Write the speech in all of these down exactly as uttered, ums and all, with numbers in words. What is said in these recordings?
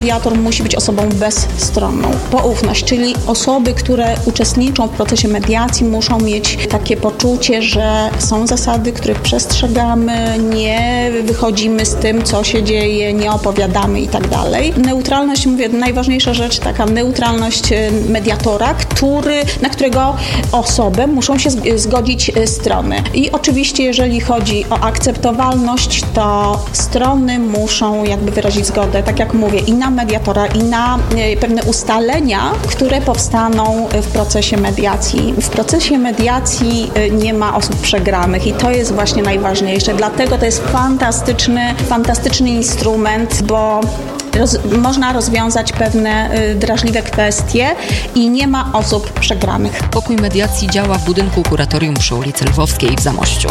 mediator musi być osobą bezstronną. Poufność, czyli osoby, które uczestniczą w procesie mediacji, muszą mieć takie poczucie, że są zasady, których przestrzegamy, nie wychodzimy z tym, co się dzieje, nie opowiadamy i tak dalej. Neutralność, mówię, najważniejsza rzecz, taka neutralność mediatora, który, na którego osobę muszą się zgodzić strony. I oczywiście, jeżeli chodzi o akceptowalność, to strony muszą jakby wyrazić zgodę, tak jak mówię, i na mediatora, i na pewne ustalenia, które powstaną w procesie mediacji. W procesie mediacji nie ma osób przegranych i to jest właśnie najważniejsze. Dlatego to jest fantastyczny, fantastyczny instrument, bo roz, można rozwiązać pewne y, drażliwe kwestie i nie ma osób przegranych. Pokój mediacji działa w budynku kuratorium przy ulicy Lwowskiej w Zamościu.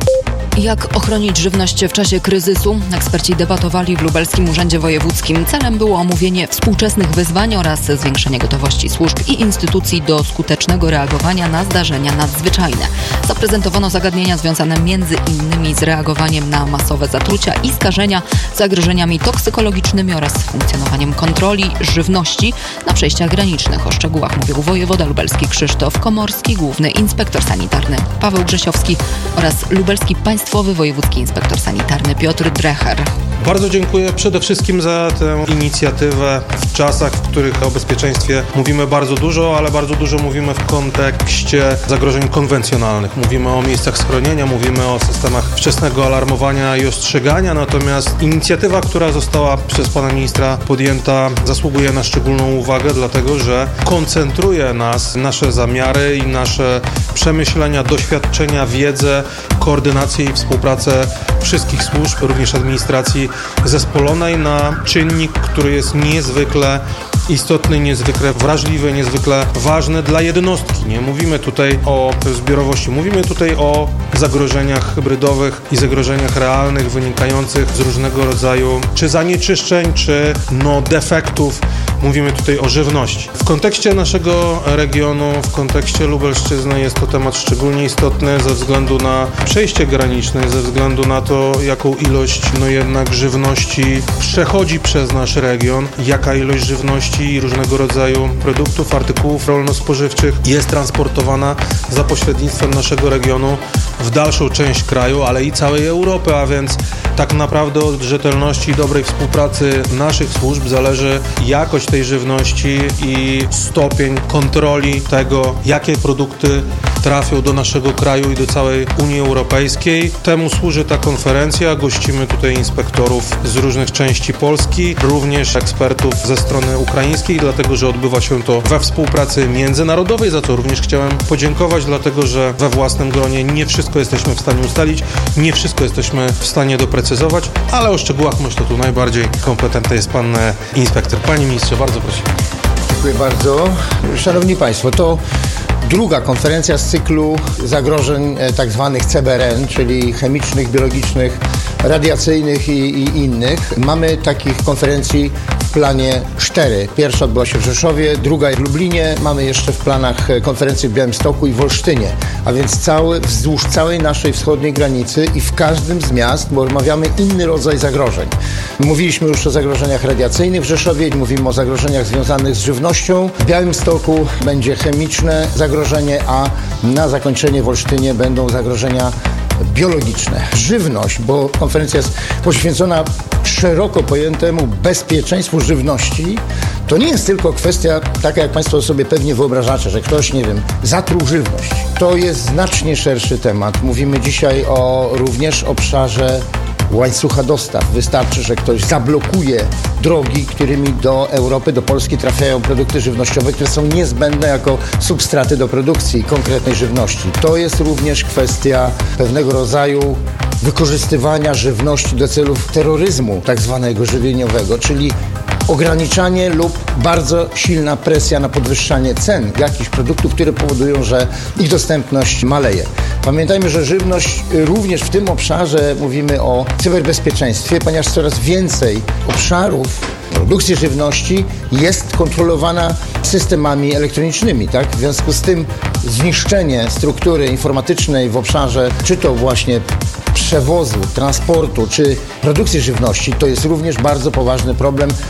Jak ochronić żywność w czasie kryzysu? Eksperci debatowali w Lubelskim Urzędzie Wojewódzkim. Celem było omówienie współczesnych wyzwań oraz zwiększenie gotowości służb i instytucji do skutecznego reagowania na zdarzenia nadzwyczajne. Zaprezentowano zagadnienia związane między innymi z reagowaniem na masowe zatrucia i skażenia, zagrożeniami toksykologicznymi oraz funkcjonowaniem kontroli żywności na przejściach granicznych. O szczegółach mówił wojewoda lubelski Krzysztof Komorski, główny inspektor sanitarny Paweł Grzesiowski oraz lubelski państwowy wojewódzki inspektor sanitarny Piotr Drecher. Bardzo dziękuję przede wszystkim za tę inicjatywę w czasach, w których o bezpieczeństwie mówimy bardzo dużo, ale bardzo dużo mówimy w kontekście zagrożeń konwencjonalnych. Mówimy o miejscach schronienia, mówimy o systemach wczesnego alarmowania i ostrzegania, natomiast inicjatywa, która została przez pana ministra podjęta, zasługuje na szczególną uwagę, dlatego że koncentruje nas, nasze zamiary i nasze przemyślenia, doświadczenia, wiedzę, koordynację i współpracę wszystkich służb, również administracji zespolonej na czynnik, który jest niezwykle istotny, niezwykle wrażliwy, niezwykle ważny dla jednostki. Nie mówimy tutaj o zbiorowości, mówimy tutaj o zagrożeniach hybrydowych i zagrożeniach realnych wynikających z różnego rodzaju czy zanieczyszczeń, czy no defektów. Mówimy tutaj o żywności. W kontekście naszego regionu, w kontekście Lubelszczyzny jest to temat szczególnie istotny ze względu na przejście graniczne, ze względu na to, jaką ilość no jednak żywności przechodzi przez nasz region, jaka ilość żywności i różnego rodzaju produktów, artykułów rolno-spożywczych jest transportowana za pośrednictwem naszego regionu w dalszą część kraju, ale i całej Europy, a więc tak naprawdę od rzetelności i dobrej współpracy naszych służb zależy jakość tej żywności i stopień kontroli tego, jakie produkty trafią do naszego kraju i do całej Unii Europejskiej. Temu służy ta konferencja. Gościmy tutaj inspektorów z różnych części Polski, również ekspertów ze strony ukraińskiej, dlatego że odbywa się to we współpracy międzynarodowej, za co również chciałem podziękować, dlatego że we własnym gronie nie wszystko jesteśmy w stanie ustalić, nie wszystko jesteśmy w stanie doprecyzować, ale o szczegółach myślę tu najbardziej kompetentny jest pan inspektor. Panie ministrze, bardzo prosimy. Dziękuję bardzo. Szanowni Państwo, to druga konferencja z cyklu zagrożeń tak zwanych C B R N, czyli chemicznych, biologicznych, radiacyjnych i, i innych. Mamy takich konferencji w planie cztery. Pierwsza odbyła się w Rzeszowie, druga w Lublinie. Mamy jeszcze w planach konferencję w Białymstoku i w Olsztynie. A więc cały, wzdłuż całej naszej wschodniej granicy i w każdym z miast, bo omawiamy inny rodzaj zagrożeń. Mówiliśmy już o zagrożeniach radiacyjnych w Rzeszowie, mówimy o zagrożeniach związanych z żywnością. W Białymstoku będzie chemiczne zagrożenie, a na zakończenie w Olsztynie będą zagrożenia biologiczne. Żywność, bo konferencja jest poświęcona szeroko pojętemu bezpieczeństwu żywności, to nie jest tylko kwestia taka, jak Państwo sobie pewnie wyobrażacie, że ktoś, nie wiem, zatruł żywność. To jest znacznie szerszy temat. Mówimy dzisiaj o również obszarze łańcucha dostaw. Wystarczy, że ktoś zablokuje drogi, którymi do Europy, do Polski trafiają produkty żywnościowe, które są niezbędne jako substraty do produkcji konkretnej żywności. To jest również kwestia pewnego rodzaju wykorzystywania żywności do celów terroryzmu tak zwanego żywieniowego, czyli ograniczanie lub bardzo silna presja na podwyższanie cen jakichś produktów, które powodują, że ich dostępność maleje. Pamiętajmy, że żywność również w tym obszarze mówimy o cyberbezpieczeństwie, ponieważ coraz więcej obszarów produkcji żywności jest kontrolowana systemami elektronicznymi, tak? W związku z tym zniszczenie struktury informatycznej w obszarze czy to właśnie przewozu, transportu, czy produkcji żywności to jest również bardzo poważny problem.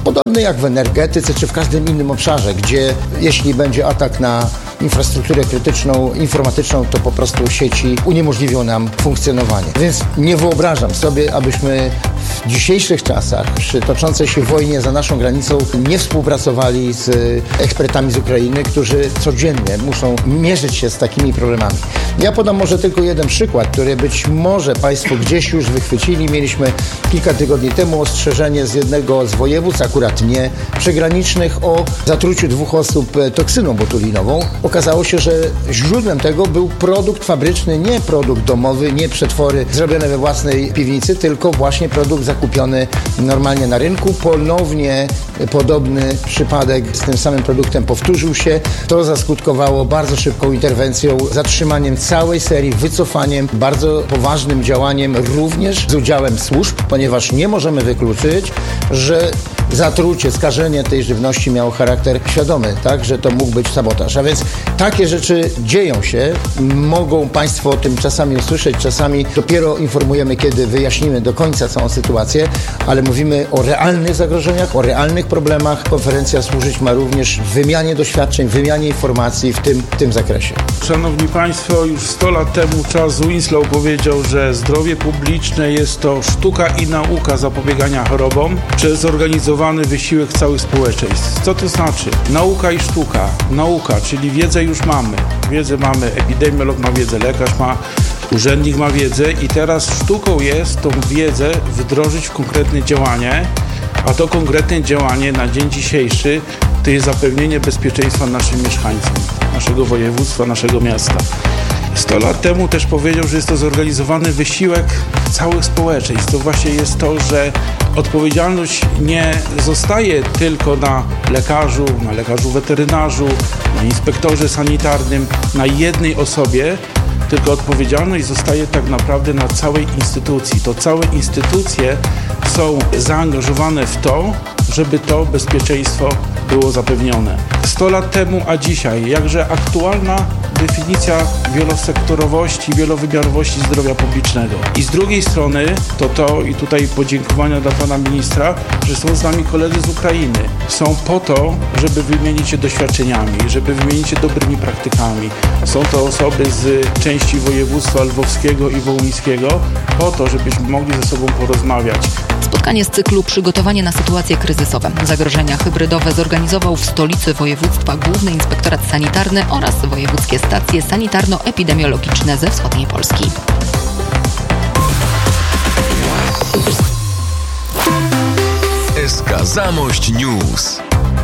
Podobny jak w energetyce czy w każdym innym obszarze, gdzie jeśli będzie atak na infrastrukturę krytyczną, informatyczną, to po prostu sieci uniemożliwią nam funkcjonowanie. Więc nie wyobrażam sobie, abyśmy w dzisiejszych czasach, przy toczącej się wojnie za naszą granicą, nie współpracowali z ekspertami z Ukrainy, którzy codziennie muszą mierzyć się z takimi problemami. Ja podam może tylko jeden przykład, który być może Państwo gdzieś już wychwycili. Mieliśmy kilka tygodni temu ostrzeżenie z jednego z województw, akurat nie przygranicznych, o zatruciu dwóch osób toksyną botulinową. Okazało się, że źródłem tego był produkt fabryczny, nie produkt domowy, nie przetwory zrobione we własnej piwnicy, tylko właśnie produkt zakupiony normalnie na rynku. Ponownie podobny przypadek z tym samym produktem powtórzył się. To zaskutkowało bardzo szybką interwencją, zatrzymaniem całej serii, wycofaniem, bardzo poważnym działaniem również z udziałem służb, ponieważ nie możemy wykluczyć, że zatrucie, skażenie tej żywności miało charakter świadomy, tak, że to mógł być sabotaż. A więc takie rzeczy dzieją się, mogą Państwo o tym czasami usłyszeć, czasami dopiero informujemy, kiedy wyjaśnimy do końca całą sytuację, ale mówimy o realnych zagrożeniach, o realnych problemach. Konferencja służyć ma również wymianie doświadczeń, wymianie informacji w tym, w tym zakresie. Szanowni Państwo, już sto lat temu Charles Winslow powiedział, że zdrowie publiczne jest to sztuka i nauka zapobiegania chorobom przez zorganizowany wysiłek całych społeczeństw. Co to znaczy? Nauka i sztuka. Nauka, czyli wiedzę już mamy. Wiedzę mamy, epidemiolog ma wiedzę, lekarz ma, urzędnik ma wiedzę i teraz sztuką jest tą wiedzę wdrożyć w konkretne działanie, a to konkretne działanie na dzień dzisiejszy to jest zapewnienie bezpieczeństwa naszym mieszkańcom, naszego województwa, naszego miasta. sto lat temu też powiedział, że jest to zorganizowany wysiłek całych społeczeństw. To właśnie jest to, że odpowiedzialność nie zostaje tylko na lekarzu, na lekarzu weterynarzu, na inspektorze sanitarnym, na jednej osobie, tylko odpowiedzialność zostaje tak naprawdę na całej instytucji. To całe instytucje są zaangażowane w to, żeby to bezpieczeństwo było zapewnione. sto lat temu, a dzisiaj, jakże aktualna definicja wielosektorowości, wielowymiarowości zdrowia publicznego. I z drugiej strony to to, i tutaj podziękowania dla pana ministra, że są z nami koledzy z Ukrainy. Są po to, żeby wymienić się doświadczeniami, żeby wymienić się dobrymi praktykami. Są to osoby z części województwa lwowskiego i wołyńskiego, po to, żebyśmy mogli ze sobą porozmawiać. Spotkanie z cyklu Przygotowanie na sytuacje kryzysowe. Zagrożenia hybrydowe zorganizował w stolicy województwa Główny Inspektorat Sanitarny oraz wojewódzkie stacje sanitarno-epidemiologiczne ze wschodniej Polski. S K Zamość News.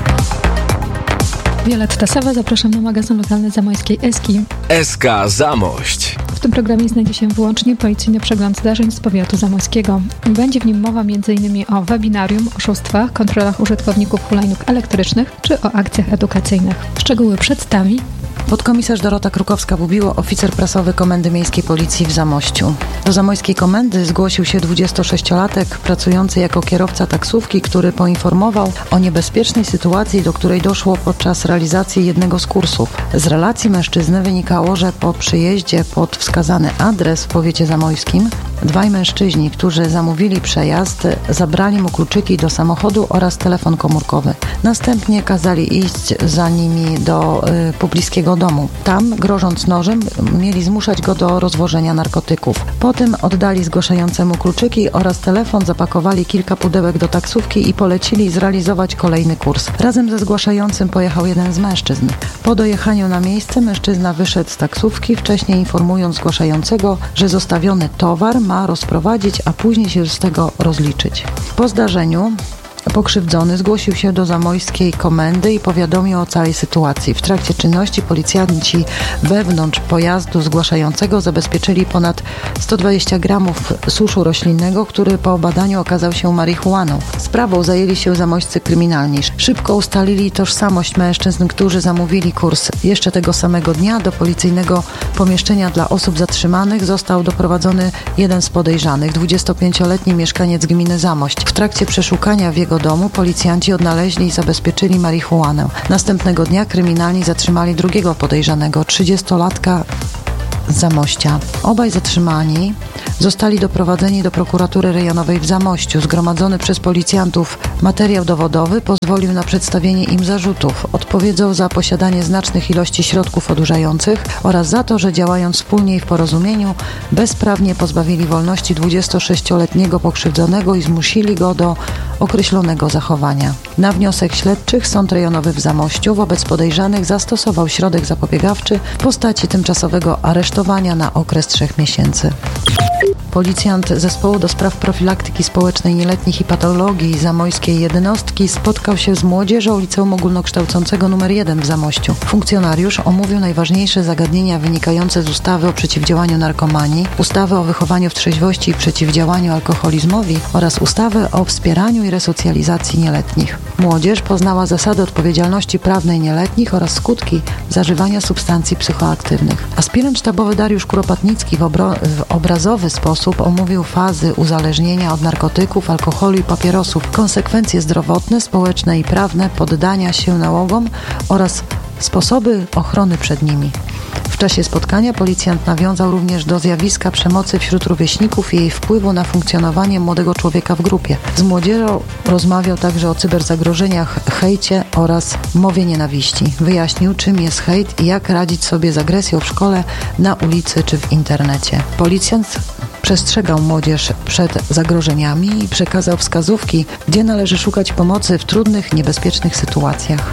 Wioletta Sawa, zapraszam na magazyn lokalny zamojskiej Eski. S K Zamość. W tym programie znajdzie się wyłącznie policyjny przegląd zdarzeń z powiatu zamojskiego. Będzie w nim mowa między innymi o webinarium, oszustwach, kontrolach użytkowników hulajnóg elektrycznych czy o akcjach edukacyjnych. Szczegóły przedstawi podkomisarz Dorota Krukowska-Bubiło, oficer prasowy Komendy Miejskiej Policji w Zamościu. Do zamojskiej komendy zgłosił się dwudziestosześciolatek pracujący jako kierowca taksówki, który poinformował o niebezpiecznej sytuacji, do której doszło podczas realizacji jednego z kursów. Z relacji mężczyzny wynikało, że po przyjeździe pod wskazany adres w powiecie zamojskim dwaj mężczyźni, którzy zamówili przejazd, zabrali mu kluczyki do samochodu oraz telefon komórkowy. Następnie kazali iść za nimi do y, pobliskiego domu. Tam, grożąc nożem, mieli zmuszać go do rozwożenia narkotyków. Potem oddali zgłaszającemu kluczyki oraz telefon, zapakowali kilka pudełek do taksówki i polecili zrealizować kolejny kurs. Razem ze zgłaszającym pojechał jeden z mężczyzn. Po dojechaniu na miejsce mężczyzna wyszedł z taksówki, wcześniej informując zgłaszającego, że zostawiony towar ma rozprowadzić, a później się z tego rozliczyć. Po zdarzeniu pokrzywdzony zgłosił się do zamojskiej komendy i powiadomił o całej sytuacji. W trakcie czynności policjanci wewnątrz pojazdu zgłaszającego zabezpieczyli ponad sto dwadzieścia gramów suszu roślinnego, który po badaniu okazał się marihuaną. Sprawą zajęli się zamojscy kryminalni. Szybko ustalili tożsamość mężczyzn, którzy zamówili kurs. Jeszcze tego samego dnia do policyjnego pomieszczenia dla osób zatrzymanych został doprowadzony jeden z podejrzanych, dwudziestopięcioletni mieszkaniec gminy Zamość. W trakcie przeszukania w jego domu policjanci odnaleźli i zabezpieczyli marihuanę. Następnego dnia kryminalni zatrzymali drugiego podejrzanego, trzydziestolatka z Zamościa. Obaj zatrzymani zostali doprowadzeni do prokuratury rejonowej w Zamościu. Zgromadzony przez policjantów materiał dowodowy pozwolił na przedstawienie im zarzutów. Odpowiedzą za posiadanie znacznych ilości środków odurzających oraz za to, że działając wspólnie i w porozumieniu bezprawnie pozbawili wolności dwudziestosześcioletniego pokrzywdzonego i zmusili go do określonego zachowania. Na wniosek śledczych Sąd Rejonowy w Zamościu wobec podejrzanych zastosował środek zapobiegawczy w postaci tymczasowego aresztowania na okres trzech miesięcy. Policjant Zespołu do Spraw Profilaktyki Społecznej Nieletnich i Patologii Zamojskiej Jednostki spotkał się z młodzieżą Liceum Ogólnokształcącego nr jeden w Zamościu. Funkcjonariusz omówił najważniejsze zagadnienia wynikające z ustawy o przeciwdziałaniu narkomanii, ustawy o wychowaniu w trzeźwości i przeciwdziałaniu alkoholizmowi oraz ustawy o wspieraniu i resocjalizacji nieletnich. Młodzież poznała zasady odpowiedzialności prawnej nieletnich oraz skutki zażywania substancji psychoaktywnych. Aspirant sztabowy Dariusz Kuropatnicki w, obro- w obrazowy sposób omówił fazy uzależnienia od narkotyków, alkoholu i papierosów, konsekwencje zdrowotne, społeczne i prawne poddania się nałogom oraz sposoby ochrony przed nimi. W czasie spotkania policjant nawiązał również do zjawiska przemocy wśród rówieśników i jej wpływu na funkcjonowanie młodego człowieka w grupie. Z młodzieżą rozmawiał także o cyberzagrożeniach, hejcie oraz mowie nienawiści. Wyjaśnił, czym jest hejt i jak radzić sobie z agresją w szkole, na ulicy czy w internecie. Policjant przestrzegał młodzież przed zagrożeniami i przekazał wskazówki, gdzie należy szukać pomocy w trudnych, niebezpiecznych sytuacjach.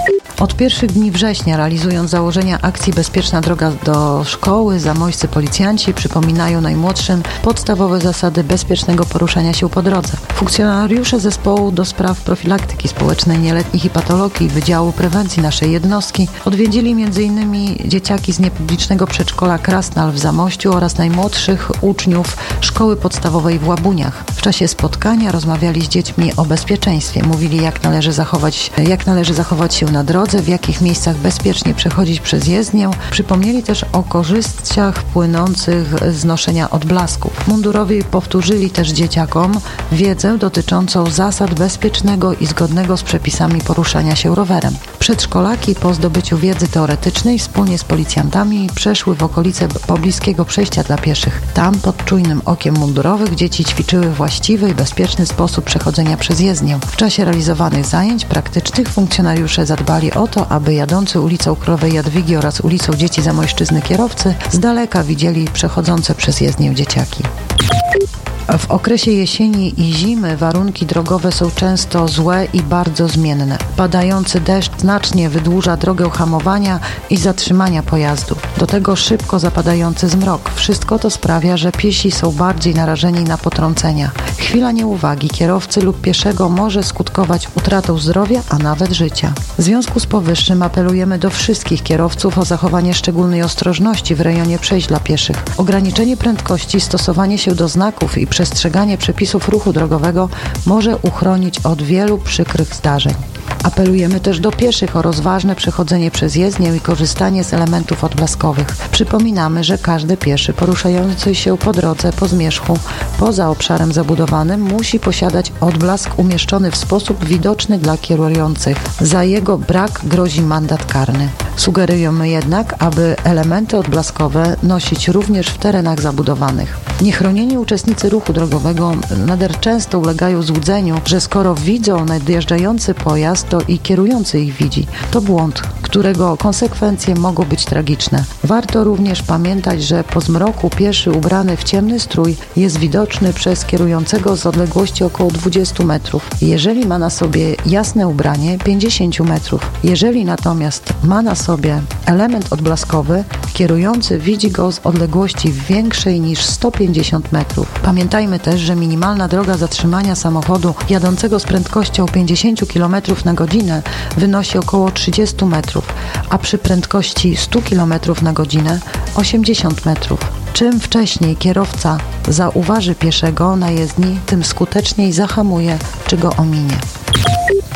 Od pierwszych dni września, realizując założenia akcji Bezpieczna droga do szkoły, zamojscy policjanci przypominają najmłodszym podstawowe zasady bezpiecznego poruszania się po drodze. Funkcjonariusze Zespołu do Spraw Profilaktyki Społecznej Nieletnich i Patologii Wydziału Prewencji naszej jednostki odwiedzili między innymi dzieciaki z niepublicznego przedszkola Krasnal w Zamościu oraz najmłodszych uczniów szkoły podstawowej w Łabuniach. W czasie spotkania rozmawiali z dziećmi o bezpieczeństwie. Mówili, jak należy zachować, jak należy zachować się na drodze, w jakich miejscach bezpiecznie przechodzić przez jezdnię. Przypomnieli też o korzyściach płynących z noszenia odblasków. Mundurowi powtórzyli też dzieciakom wiedzę dotyczącą zasad bezpiecznego i zgodnego z przepisami poruszania się rowerem. Przedszkolaki po zdobyciu wiedzy teoretycznej wspólnie z policjantami przeszły w okolice pobliskiego przejścia dla pieszych. Tam pod czujnym okiem mundurowych dzieci ćwiczyły właściwy i bezpieczny sposób przechodzenia przez jezdnię. W czasie realizowanych zajęć praktycznych funkcjonariusze zadbali o to, aby jadący ulicą Królowej Jadwigi oraz ulicą Dzieci Zamojszczyzny kierowcy z daleka widzieli przechodzące przez jezdnię dzieciaki. W okresie jesieni i zimy warunki drogowe są często złe i bardzo zmienne. Padający deszcz znacznie wydłuża drogę hamowania i zatrzymania pojazdu. Do tego szybko zapadający zmrok. Wszystko to sprawia, że piesi są bardziej narażeni na potrącenia. Chwila nieuwagi kierowcy lub pieszego może skutkować utratą zdrowia, a nawet życia. W związku z powyższym apelujemy do wszystkich kierowców o zachowanie szczególnej ostrożności w rejonie przejść dla pieszych. Ograniczenie prędkości, stosowanie się do znaków i przestrzeganie przepisów ruchu drogowego może uchronić od wielu przykrych zdarzeń. Apelujemy też do pieszych o rozważne przechodzenie przez jezdnię i korzystanie z elementów odblaskowych. Przypominamy, że każdy pieszy poruszający się po drodze, po zmierzchu, poza obszarem zabudowanym musi posiadać odblask umieszczony w sposób widoczny dla kierujących. Za jego brak grozi mandat karny. Sugerujemy jednak, aby elementy odblaskowe nosić również w terenach zabudowanych. Niechronieni uczestnicy ruchu drogowego nader często ulegają złudzeniu, że skoro widzą nadjeżdżający pojazd, to i kierujący ich widzi. To błąd, którego konsekwencje mogą być tragiczne. Warto również pamiętać, że po zmroku pieszy ubrany w ciemny strój jest widoczny przez kierującego z odległości około dwudziestu metrów. Jeżeli ma na sobie jasne ubranie, pięćdziesiąt metrów. Jeżeli natomiast ma na sobie element odblaskowy, kierujący widzi go z odległości większej niż sto pięćdziesiąt metrów. Pamiętajmy też, że minimalna droga zatrzymania samochodu jadącego z prędkością pięćdziesiąt kilometrów na godzinę wynosi około trzydzieści metrów, a przy prędkości sto kilometrów na godzinę osiemdziesiąt metrów. Czym wcześniej kierowca zauważy pieszego na jezdni, tym skuteczniej zahamuje czy go ominie.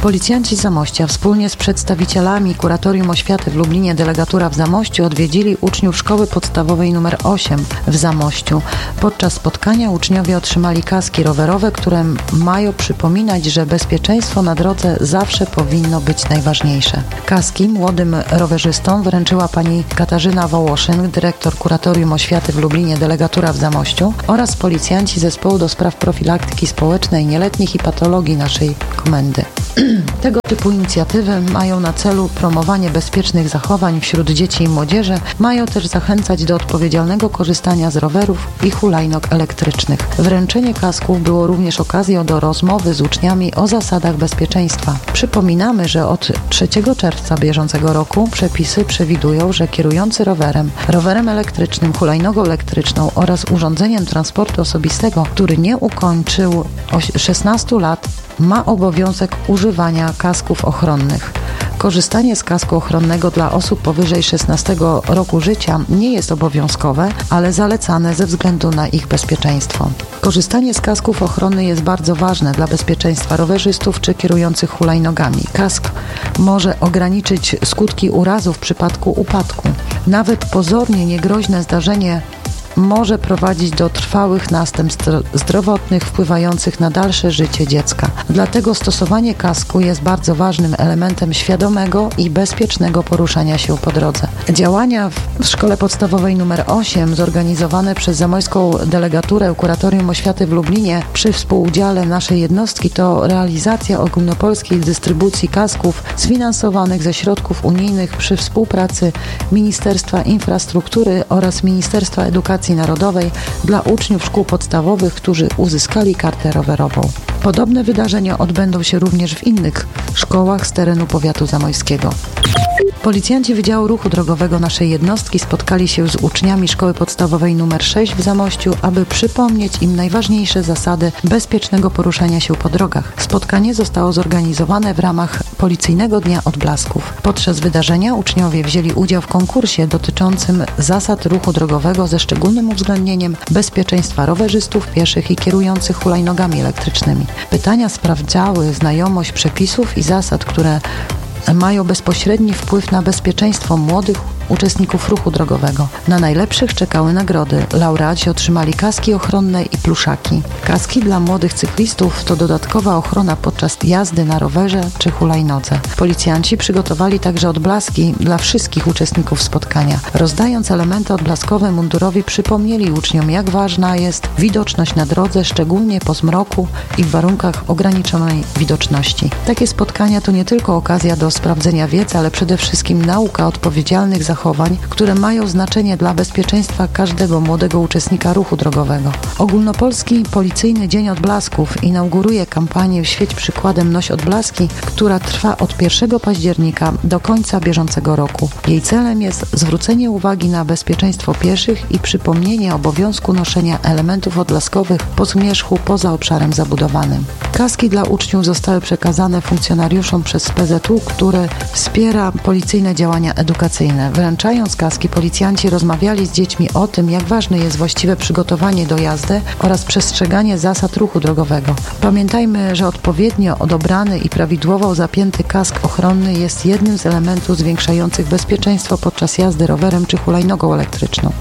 Policjanci z Zamościa wspólnie z przedstawicielami Kuratorium Oświaty w Lublinie, delegatura w Zamościu, odwiedzili uczniów Szkoły Podstawowej nr osiem w Zamościu. Podczas spotkania uczniowie otrzymali kaski rowerowe, które mają przypominać, że bezpieczeństwo na drodze zawsze powinno być najważniejsze. Kaski młodym rowerzystom wręczyła pani Katarzyna Wołoszyn, dyrektor Kuratorium Oświaty w Lublinie, delegatura w Zamościu, oraz policjanci Zespołu do Spraw Profilaktyki Społecznej Nieletnich i Patologii naszej komendy. Tego typu inicjatywy mają na celu promowanie bezpiecznych zachowań wśród dzieci i młodzieży, mają też zachęcać do odpowiedzialnego korzystania z rowerów i hulajnóg elektrycznych. Wręczenie kasków było również okazją do rozmowy z uczniami o zasadach bezpieczeństwa. Przypominamy, że od trzeciego czerwca bieżącego roku przepisy przewidują, że kierujący rowerem, rowerem elektrycznym, hulajnogą elektryczną oraz urządzeniem transportu osobistego, który nie ukończył szesnastu lat, ma obowiązek używania kasków ochronnych. Korzystanie z kasku ochronnego dla osób powyżej szesnastego roku życia nie jest obowiązkowe, ale zalecane ze względu na ich bezpieczeństwo. Korzystanie z kasków ochronnych jest bardzo ważne dla bezpieczeństwa rowerzystów czy kierujących hulajnogami. Kask może ograniczyć skutki urazu w przypadku upadku. Nawet pozornie niegroźne zdarzenie może prowadzić do trwałych następstw zdrowotnych wpływających na dalsze życie dziecka. Dlatego stosowanie kasku jest bardzo ważnym elementem świadomego i bezpiecznego poruszania się po drodze. Działania w Szkole Podstawowej nr osiem zorganizowane przez zamojską delegaturę Kuratorium Oświaty w Lublinie przy współudziale naszej jednostki to realizacja ogólnopolskiej dystrybucji kasków sfinansowanych ze środków unijnych przy współpracy Ministerstwa Infrastruktury oraz Ministerstwa Edukacji Narodowej dla uczniów szkół podstawowych, którzy uzyskali kartę rowerową. Podobne wydarzenia odbędą się również w innych szkołach z terenu powiatu zamojskiego. Policjanci Wydziału Ruchu Drogowego naszej jednostki spotkali się z uczniami Szkoły Podstawowej nr sześć w Zamościu, aby przypomnieć im najważniejsze zasady bezpiecznego poruszania się po drogach. Spotkanie zostało zorganizowane w ramach Policyjnego Dnia Odblasków. Podczas wydarzenia uczniowie wzięli udział w konkursie dotyczącym zasad ruchu drogowego ze szczególnym uwzględnieniem bezpieczeństwa rowerzystów, pieszych i kierujących hulajnogami elektrycznymi. Pytania sprawdzały znajomość przepisów i zasad, które mają bezpośredni wpływ na bezpieczeństwo młodych uczestników ruchu drogowego. Na najlepszych czekały nagrody. Laureaci otrzymali kaski ochronne i pluszaki. Kaski dla młodych cyklistów to dodatkowa ochrona podczas jazdy na rowerze czy hulajnodze. Policjanci przygotowali także odblaski dla wszystkich uczestników spotkania. Rozdając elementy odblaskowe mundurowi, przypomnieli uczniom, jak ważna jest widoczność na drodze, szczególnie po zmroku i w warunkach ograniczonej widoczności. Takie spotkania to nie tylko okazja do sprawdzenia wiedzy, ale przede wszystkim nauka odpowiedzialnych zachowań, które mają znaczenie dla bezpieczeństwa każdego młodego uczestnika ruchu drogowego. Ogólnopolski Policyjny Dzień Odblasków inauguruje kampanię Świeć przykładem, noś odblaski, która trwa od pierwszego października do końca bieżącego roku. Jej celem jest zwrócenie uwagi na bezpieczeństwo pieszych i przypomnienie obowiązku noszenia elementów odblaskowych po zmierzchu poza obszarem zabudowanym. Kaski dla uczniów zostały przekazane funkcjonariuszom przez P Z U, który wspiera policyjne działania edukacyjne. Wręczając kaski, policjanci rozmawiali z dziećmi o tym, jak ważne jest właściwe przygotowanie do jazdy oraz przestrzeganie zasad ruchu drogowego. Pamiętajmy, że odpowiednio odebrany i prawidłowo zapięty kask ochronny jest jednym z elementów zwiększających bezpieczeństwo podczas jazdy rowerem czy hulajnogą elektryczną.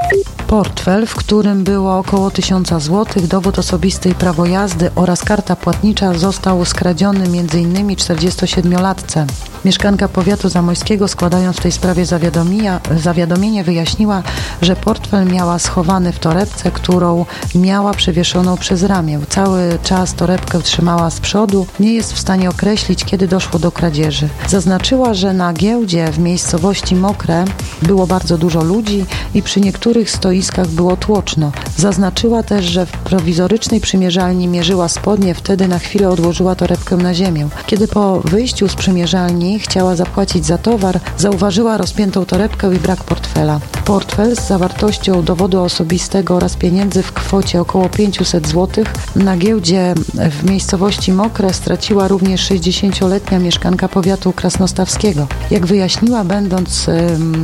Portfel, w którym było około tysiąca złotych, dowód osobisty i prawo jazdy oraz karta płatnicza został skradziony między innymi czterdziestosiedmiolatce. Mieszkanka powiatu zamojskiego, składając w tej sprawie zawiadomienie, wyjaśniła, że portfel miała schowany w torebce, którą miała przewieszoną przez ramię. Cały czas torebkę trzymała z przodu, nie jest w stanie określić, kiedy doszło do kradzieży. Zaznaczyła, że na giełdzie w miejscowości Mokre było bardzo dużo ludzi i przy niektórych stoiskach było tłoczno. Zaznaczyła też, że w prowizorycznej przymierzalni mierzyła spodnie, wtedy na chwilę odłożyła torebkę na ziemię. Kiedy po wyjściu z przymierzalni chciała zapłacić za towar, zauważyła rozpiętą torebkę i brak portfela. Portfel z zawartością dowodu osobistego oraz pieniędzy w kwocie około pięćset złotych na giełdzie w miejscowości Mokre straciła również sześćdziesięcioletnia mieszkanka powiatu krasnostawskiego. Jak wyjaśniła, będąc ym,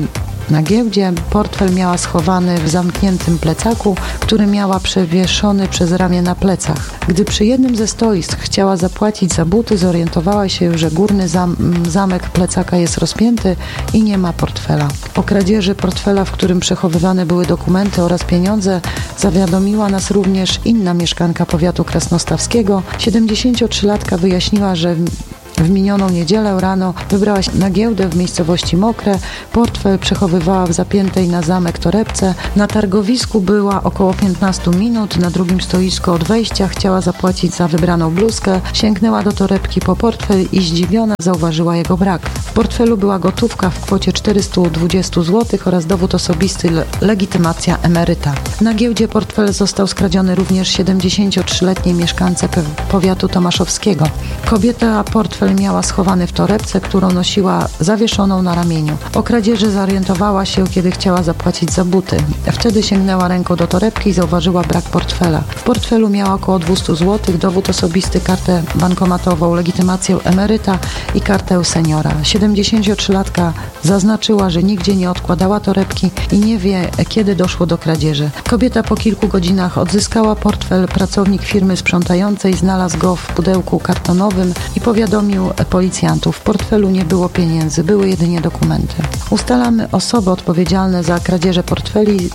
na giełdzie. Portfel miała schowany w zamkniętym plecaku, który miała przewieszony przez ramię na plecach. Gdy przy jednym ze stoisk chciała zapłacić za buty, zorientowała się, że górny zam- zamek plecaka jest rozpięty i nie ma portfela. O kradzieży portfela, w którym przechowywane były dokumenty oraz pieniądze, zawiadomiła nas również inna mieszkanka powiatu krasnostawskiego. siedemdziesięciotrzylatka wyjaśniła, że w minioną niedzielę rano wybrała się na giełdę w miejscowości Mokre. Portfel przechowywała w zapiętej na zamek torebce. Na targowisku była około piętnaście minut. Na drugim stoisku od wejścia chciała zapłacić za wybraną bluzkę. Sięgnęła do torebki po portfel i zdziwiona zauważyła jego brak. W portfelu była gotówka w kwocie czterysta dwadzieścia złotych oraz dowód osobisty, le- legitymacja emeryta. Na giełdzie portfel został skradziony również siedemdziesięciotrzyletniej mieszkance pe- powiatu tomaszowskiego. Kobieta portfel miała schowany w torebce, którą nosiła zawieszoną na ramieniu. O kradzieży zorientowała się, kiedy chciała zapłacić za buty. Wtedy sięgnęła ręką do torebki i zauważyła brak portfela. W portfelu miała około dwieście złotych, dowód osobisty, kartę bankomatową, legitymację emeryta i kartę seniora. siedemdziesięciotrzylatka zaznaczyła, że nigdzie nie odkładała torebki i nie wie, kiedy doszło do kradzieży. Kobieta po kilku godzinach odzyskała portfel. Pracownik firmy sprzątającej znalazł go w pudełku kartonowym i powiadomił policjantów. W portfelu nie było pieniędzy, były jedynie dokumenty. Ustalamy osoby odpowiedzialne za kradzieże portfeli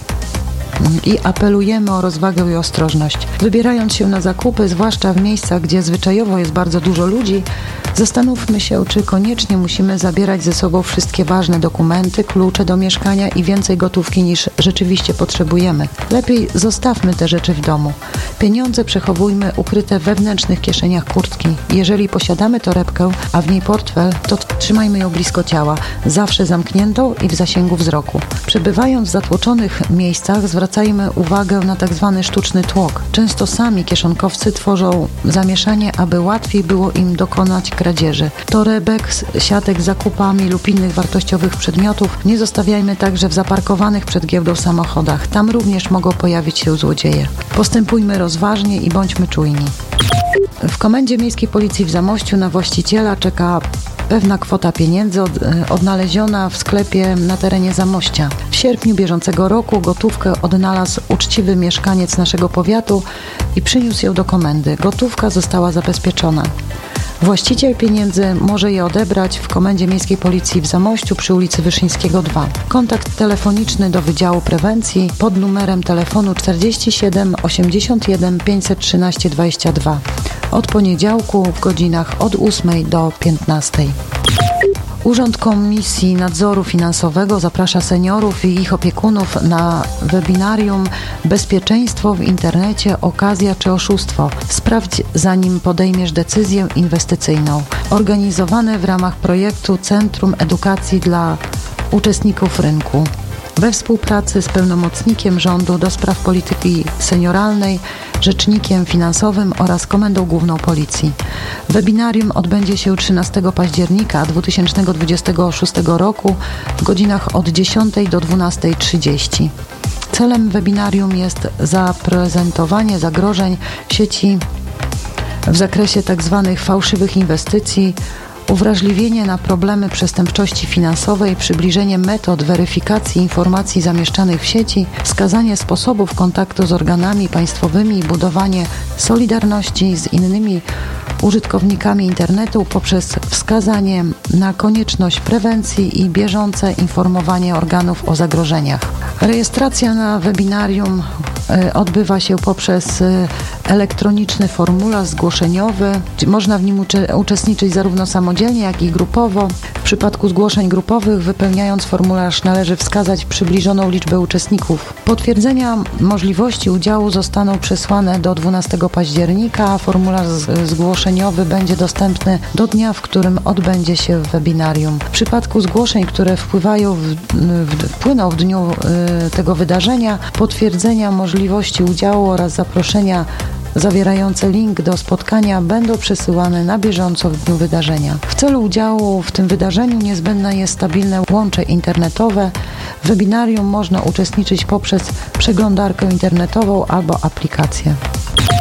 i apelujemy o rozwagę i ostrożność. Wybierając się na zakupy, zwłaszcza w miejscach, gdzie zwyczajowo jest bardzo dużo ludzi, zastanówmy się, czy koniecznie musimy zabierać ze sobą wszystkie ważne dokumenty, klucze do mieszkania i więcej gotówki niż rzeczywiście potrzebujemy. Lepiej zostawmy te rzeczy w domu. Pieniądze przechowujmy ukryte w wewnętrznych kieszeniach kurtki. Jeżeli posiadamy torebkę, a w niej portfel, to trzymajmy ją blisko ciała, zawsze zamkniętą i w zasięgu wzroku. Przebywając w zatłoczonych miejscach, zwracajmy uwagę na tak zwany sztuczny tłok. Często sami kieszonkowcy tworzą zamieszanie, aby łatwiej było im dokonać kradzieży. Torebek, siatek z zakupami lub innych wartościowych przedmiotów nie zostawiajmy także w zaparkowanych przed giełdą samochodach. Tam również mogą pojawić się złodzieje. Postępujmy rozważnie i bądźmy czujni. W Komendzie Miejskiej Policji w Zamościu na właściciela czeka pewna kwota pieniędzy od, odnaleziona w sklepie na terenie Zamościa. W sierpniu bieżącego roku gotówkę odnalazł uczciwy mieszkaniec naszego powiatu i przyniósł ją do komendy. Gotówka została zabezpieczona. Właściciel pieniędzy może je odebrać w Komendzie Miejskiej Policji w Zamościu przy ulicy Wyszyńskiego dwa. Kontakt telefoniczny do Wydziału Prewencji pod numerem telefonu czterdzieści siedem osiemdziesiąt jeden pięćset trzynaście dwadzieścia dwa. Od poniedziałku w godzinach od ósmej do piętnastej. Urząd Komisji Nadzoru Finansowego zaprasza seniorów i ich opiekunów na webinarium Bezpieczeństwo w internecie, okazja czy oszustwo. Sprawdź, zanim podejmiesz decyzję inwestycyjną. Organizowane w ramach projektu Centrum Edukacji dla Uczestników Rynku. We współpracy z pełnomocnikiem rządu do spraw polityki senioralnej, rzecznikiem finansowym oraz Komendą Główną Policji. Webinarium odbędzie się trzynastego października dwa tysiące dwudziestego szóstego roku w godzinach od dziesiątej do dwunastej trzydzieści. Celem webinarium jest zaprezentowanie zagrożeń sieci w zakresie tzw. fałszywych inwestycji, uwrażliwienie na problemy przestępczości finansowej, przybliżenie metod weryfikacji informacji zamieszczanych w sieci, wskazanie sposobów kontaktu z organami państwowymi i budowanie solidarności z innymi użytkownikami internetu poprzez wskazanie na konieczność prewencji i bieżące informowanie organów o zagrożeniach. Rejestracja na webinarium odbywa się poprzez elektroniczny formularz zgłoszeniowy. Można w nim ucze- uczestniczyć zarówno samodzielnie, jak i grupowo. W przypadku zgłoszeń grupowych, wypełniając formularz, należy wskazać przybliżoną liczbę uczestników. Potwierdzenia możliwości udziału zostaną przesłane do dwunastego października, a formularz z- zgłoszeniowy będzie dostępny do dnia, w którym odbędzie się webinarium. W przypadku zgłoszeń, które wpływają w, w, wpłyną w dniu y, tego wydarzenia, potwierdzenia możliwości udziału oraz zaproszenia zawierające link do spotkania będą przesyłane na bieżąco w dniu wydarzenia. W celu udziału w tym wydarzeniu niezbędne jest stabilne łącze internetowe. W webinarium można uczestniczyć poprzez przeglądarkę internetową albo aplikację.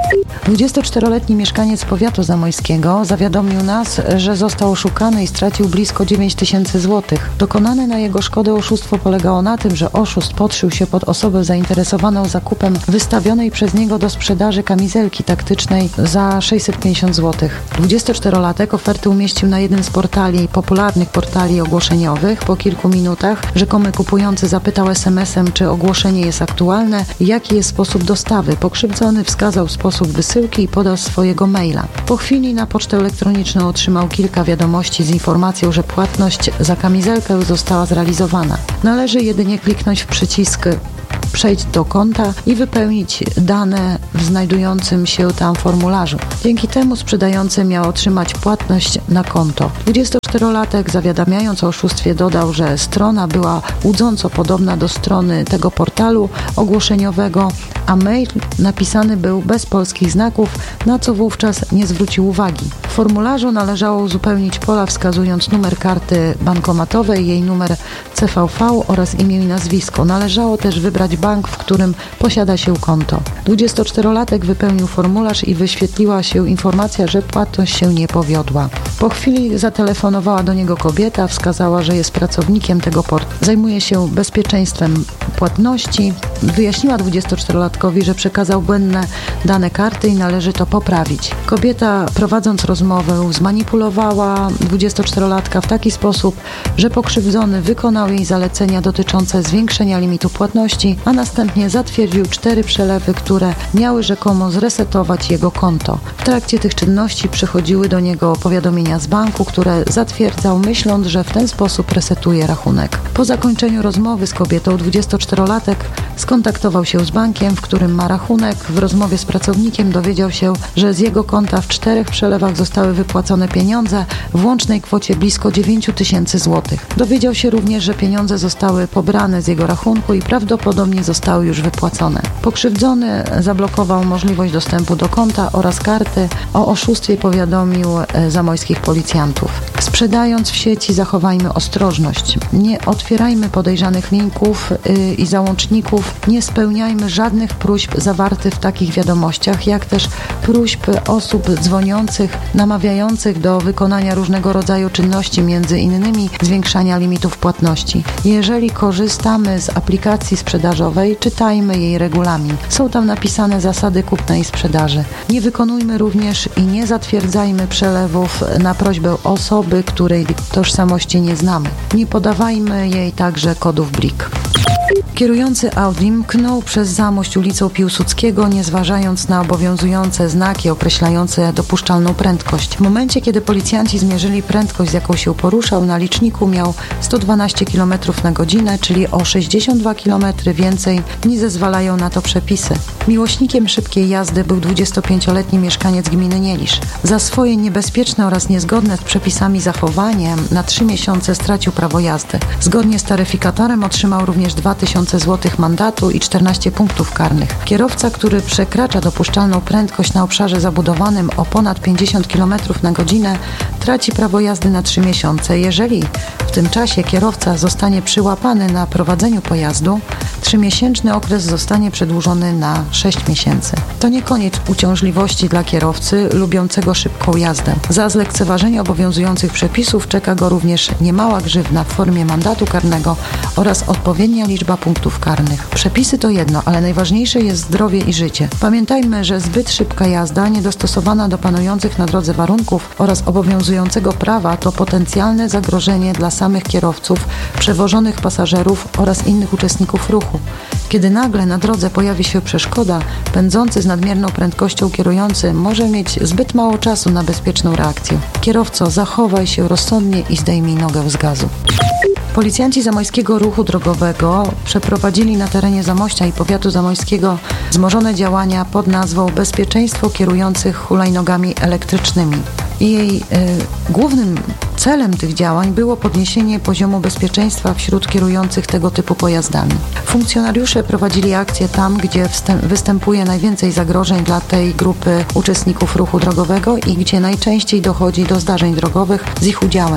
dwudziestoczteroletni mieszkaniec powiatu zamojskiego zawiadomił nas, że został oszukany i stracił blisko dziewięć tysięcy złotych. Dokonane na jego szkodę oszustwo polegało na tym, że oszust podszył się pod osobę zainteresowaną zakupem wystawionej przez niego do sprzedaży kamizelki taktycznej za sześćset pięćdziesiąt złotych. dwudziestoczterolatek oferty umieścił na jednym z portali, popularnych portali ogłoszeniowych. Po kilku minutach rzekomy kupujący zapytał es em esem, czy ogłoszenie jest aktualne i jaki jest sposób dostawy. Pokrzywdzony wskazał sposób wysyłki i podał swojego maila. Po chwili na pocztę elektroniczną otrzymał kilka wiadomości z informacją, że płatność za kamizelkę już została zrealizowana. Należy jedynie kliknąć w przycisk przejść do konta i wypełnić dane w znajdującym się tam formularzu. Dzięki temu sprzedający miał otrzymać płatność na konto. dwudziestoczterolatek, zawiadamiając o oszustwie, dodał, że strona była łudząco podobna do strony tego portalu ogłoszeniowego, a mail napisany był bez polskich znaków, na co wówczas nie zwrócił uwagi. W formularzu należało uzupełnić pola wskazując numer karty bankomatowej, jej numer ce ve ve oraz imię i nazwisko. Należało też wybrać bank, w którym posiada się konto. dwudziestoczterolatek wypełnił formularz i wyświetliła się informacja, że płatność się nie powiodła. Po chwili zatelefonowała do niego kobieta, wskazała, że jest pracownikiem tego portu. Zajmuje się bezpieczeństwem płatności. Wyjaśniła dwudziestoczterolatkowi, że przekazał błędne dane karty i należy to poprawić. Kobieta, prowadząc rozmowę, zmanipulowała dwudziestoczterolatka w taki sposób, że pokrzywdzony wykonał jej zalecenia dotyczące zwiększenia limitu płatności, a następnie zatwierdził cztery przelewy, które miały rzekomo zresetować jego konto. W trakcie tych czynności przychodziły do niego powiadomienia z banku, które zatwierdzał, myśląc, że w ten sposób resetuje rachunek. Po zakończeniu rozmowy z kobietą dwudziestoczterolatek skontaktował się z bankiem, w którym ma rachunek. W rozmowie z pracownikiem dowiedział się, że z jego konta w czterech przelewach zostały wypłacone pieniądze w łącznej kwocie blisko dziewięć tysięcy złotych. Dowiedział się również, że pieniądze zostały pobrane z jego rachunku i prawdopodobnie zostały już wypłacone. Pokrzywdzony zablokował możliwość dostępu do konta oraz karty. O oszustwie powiadomił zamojskich policjantów. Sprzedając w sieci, zachowajmy ostrożność. Nie otwierajmy podejrzanych linków yy, i załączników. Nie spełniajmy żadnych próśb zawartych w takich wiadomościach, jak też próśb osób dzwoniących, namawiających do wykonania różnego rodzaju czynności, między innymi zwiększania limitów płatności. Jeżeli korzystamy z aplikacji sprzedażowej, czytajmy jej regulamin. Są tam napisane zasady kupna i sprzedaży. Nie wykonujmy również i nie zatwierdzajmy przelewów na prośbę osoby, której tożsamości nie znamy. Nie podawajmy jej także kodów blik. Kierujący Audi mknął przez Zamość ulicą Piłsudskiego, nie zważając na obowiązujące znaki określające dopuszczalną prędkość. W momencie, kiedy policjanci zmierzyli prędkość, z jaką się poruszał, na liczniku miał sto dwanaście kilometrów na godzinę, czyli o sześćdziesiąt dwa kilometry więcej niż zezwalają na to przepisy. Miłośnikiem szybkiej jazdy był dwudziestopięcioletni mieszkaniec gminy Nielisz. Za swoje niebezpieczne oraz niezgodne z przepisami zachowanie na trzy miesiące stracił prawo jazdy. Zgodnie z taryfikatorem otrzymał również dwa tysiące złotych mandatu i czternaście punktów karnych. Kierowca, który przekracza dopuszczalną prędkość na obszarze zabudowanym o ponad pięćdziesiąt kilometrów na godzinę, traci prawo jazdy na trzy miesiące. Jeżeli w tym czasie kierowca zostanie przyłapany na prowadzeniu pojazdu, trzymiesięczny okres zostanie przedłużony na sześć miesięcy. To nie koniec uciążliwości dla kierowcy lubiącego szybką jazdę. Za zlekceważenie obowiązujących przepisów czeka go również niemała grzywna w formie mandatu karnego oraz odpowiednia liczba punktów karnych. Przepisy to jedno, ale najważniejsze jest zdrowie i życie. Pamiętajmy, że zbyt szybka jazda, niedostosowana do panujących na drodze warunków oraz obowiązującego prawa to potencjalne zagrożenie dla samych kierowców, przewożonych pasażerów oraz innych uczestników ruchu. Kiedy nagle na drodze pojawi się przeszkoda, pędzący z nadmierną prędkością kierujący może mieć zbyt mało czasu na bezpieczną reakcję. Kierowco, zachowaj się rozsądnie i zdejmij nogę z gazu. Policjanci Zamojskiego Ruchu Drogowego przeprowadzili na terenie Zamościa i powiatu zamojskiego wzmożone działania pod nazwą Bezpieczeństwo kierujących hulajnogami elektrycznymi. Jej y, głównym celem tych działań było podniesienie poziomu bezpieczeństwa wśród kierujących tego typu pojazdami. Funkcjonariusze prowadzili akcje tam, gdzie wstęp, występuje najwięcej zagrożeń dla tej grupy uczestników ruchu drogowego i gdzie najczęściej dochodzi do zdarzeń drogowych z ich udziałem.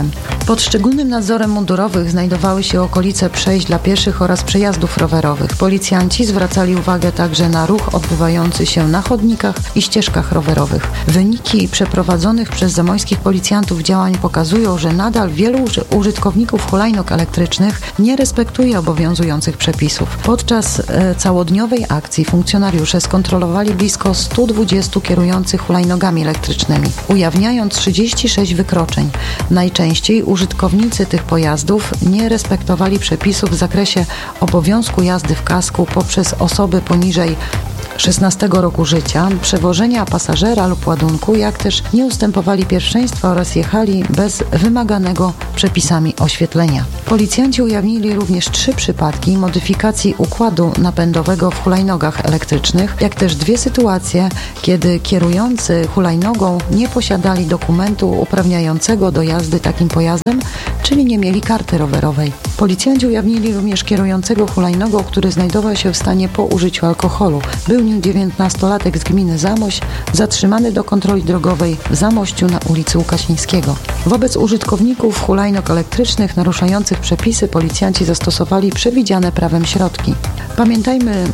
Pod szczególnym nadzorem mundurowych znajdowały się okolice przejść dla pieszych oraz przejazdów rowerowych. Policjanci zwracali uwagę także na ruch odbywający się na chodnikach i ścieżkach rowerowych. Wyniki przeprowadzonych przez zamojskich policjantów działań pokazują, że nadal wielu użytkowników hulajnóg elektrycznych nie respektuje obowiązujących przepisów. Podczas e, całodniowej akcji funkcjonariusze skontrolowali blisko sto dwadzieścia kierujących hulajnogami elektrycznymi, ujawniając trzydzieści sześć wykroczeń. Najczęściej użytkownicy tych pojazdów nie respektowali przepisów w zakresie obowiązku jazdy w kasku poprzez osoby poniżej szesnastego roku życia, przewożenia pasażera lub ładunku, jak też nie ustępowali pierwszeństwa oraz jechali bez wymaganego przepisami oświetlenia. Policjanci ujawnili również trzy przypadki modyfikacji układu napędowego w hulajnogach elektrycznych, jak też dwie sytuacje, kiedy kierujący hulajnogą nie posiadali dokumentu uprawniającego do jazdy takim pojazdem, czyli nie mieli karty rowerowej. Policjanci ujawnili również kierującego hulajnogą, który znajdował się w stanie po użyciu alkoholu. Był nim dziewiętnastolatek z gminy Zamość, zatrzymany do kontroli drogowej w Zamościu na ulicy Łukasińskiego. Wobec użytkowników hulajnóg elektrycznych naruszających przepisy policjanci zastosowali przewidziane prawem środki. Pamiętajmy,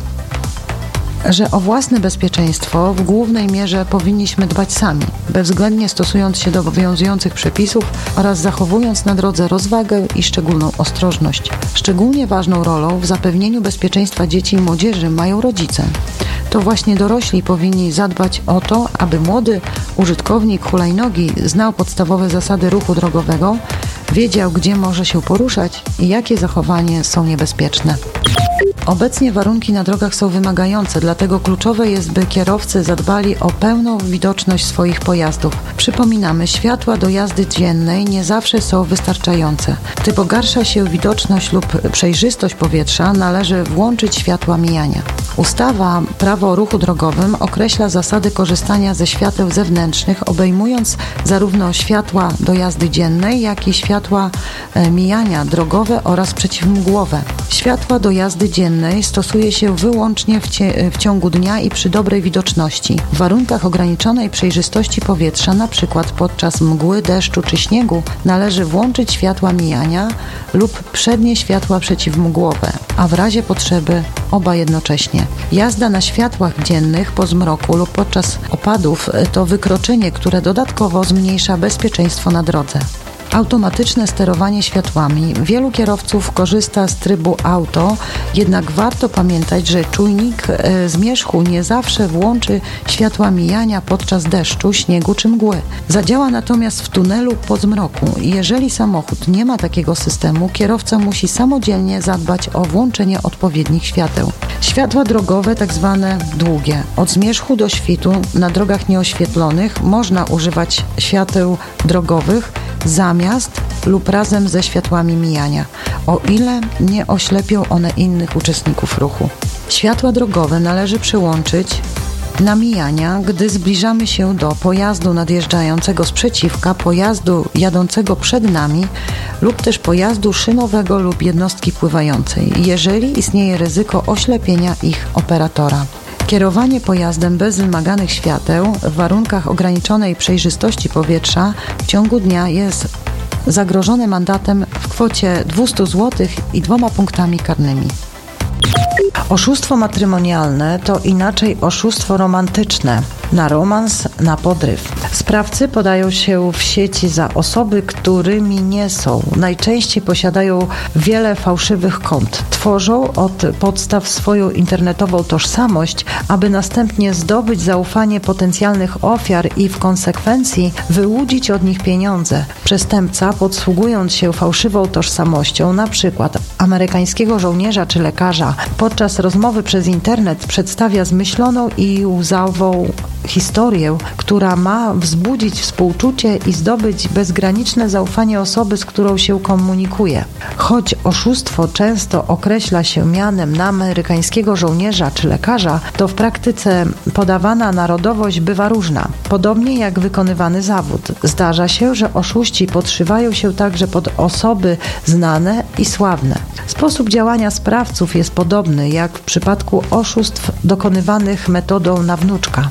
że o własne bezpieczeństwo w głównej mierze powinniśmy dbać sami, bezwzględnie stosując się do obowiązujących przepisów oraz zachowując na drodze rozwagę i szczególną ostrożność. Szczególnie ważną rolą w zapewnieniu bezpieczeństwa dzieci i młodzieży mają rodzice. To właśnie dorośli powinni zadbać o to, aby młody użytkownik hulajnogi znał podstawowe zasady ruchu drogowego, wiedział, gdzie może się poruszać i jakie zachowania są niebezpieczne. Obecnie warunki na drogach są wymagające, dlatego kluczowe jest, by kierowcy zadbali o pełną widoczność swoich pojazdów. Przypominamy, światła do jazdy dziennej nie zawsze są wystarczające. Gdy pogarsza się widoczność lub przejrzystość powietrza, należy włączyć światła mijania. Ustawa Prawo o ruchu drogowym określa zasady korzystania ze świateł zewnętrznych, obejmując zarówno światła do jazdy dziennej, jak i światła e, mijania drogowe oraz przeciwmgłowe. Światła do jazdy dziennej stosuje się wyłącznie w, cie, w ciągu dnia i przy dobrej widoczności. W warunkach ograniczonej przejrzystości powietrza, np. podczas mgły, deszczu czy śniegu, należy włączyć światła mijania lub przednie światła przeciwmgłowe, a w razie potrzeby oba jednocześnie. Jazda na światłach dziennych po zmroku lub podczas opadów to wykroczenie, które dodatkowo zmniejsza bezpieczeństwo na drodze. Automatyczne sterowanie światłami. Wielu kierowców korzysta z trybu auto, jednak warto pamiętać, że czujnik e, zmierzchu nie zawsze włączy światła mijania podczas deszczu, śniegu czy mgły. Zadziała natomiast w tunelu po zmroku. Jeżeli samochód nie ma takiego systemu, kierowca musi samodzielnie zadbać o włączenie odpowiednich świateł. Światła drogowe, tak zwane długie. Od zmierzchu do świtu na drogach nieoświetlonych można używać świateł drogowych zamiast lub razem ze światłami mijania, o ile nie oślepią one innych uczestników ruchu. Światła drogowe należy przełączyć na mijania, gdy zbliżamy się do pojazdu nadjeżdżającego z przeciwka, pojazdu jadącego przed nami lub też pojazdu szynowego lub jednostki pływającej, jeżeli istnieje ryzyko oślepienia ich operatora. Kierowanie pojazdem bez wymaganych świateł w warunkach ograniczonej przejrzystości powietrza w ciągu dnia jest zagrożone mandatem w kwocie dwieście złotych i dwoma punktami karnymi. Oszustwo matrymonialne to inaczej oszustwo romantyczne. Na romans, na podryw. Sprawcy podają się w sieci za osoby, którymi nie są. Najczęściej posiadają wiele fałszywych kont. Tworzą od podstaw swoją internetową tożsamość, aby następnie zdobyć zaufanie potencjalnych ofiar i w konsekwencji wyłudzić od nich pieniądze. Przestępca, podsługując się fałszywą tożsamością, na przykład amerykańskiego żołnierza czy lekarza, podczas rozmowy przez internet przedstawia zmyśloną i łzawą historię, która ma wzbudzić współczucie i zdobyć bezgraniczne zaufanie osoby, z którą się komunikuje. Choć oszustwo często określa się mianem na amerykańskiego żołnierza czy lekarza, to w praktyce podawana narodowość bywa różna, podobnie jak wykonywany zawód. Zdarza się, że oszuści podszywają się także pod osoby znane i sławne. Sposób działania sprawców jest podobny jak w przypadku oszustw dokonywanych metodą na wnuczka. Osoby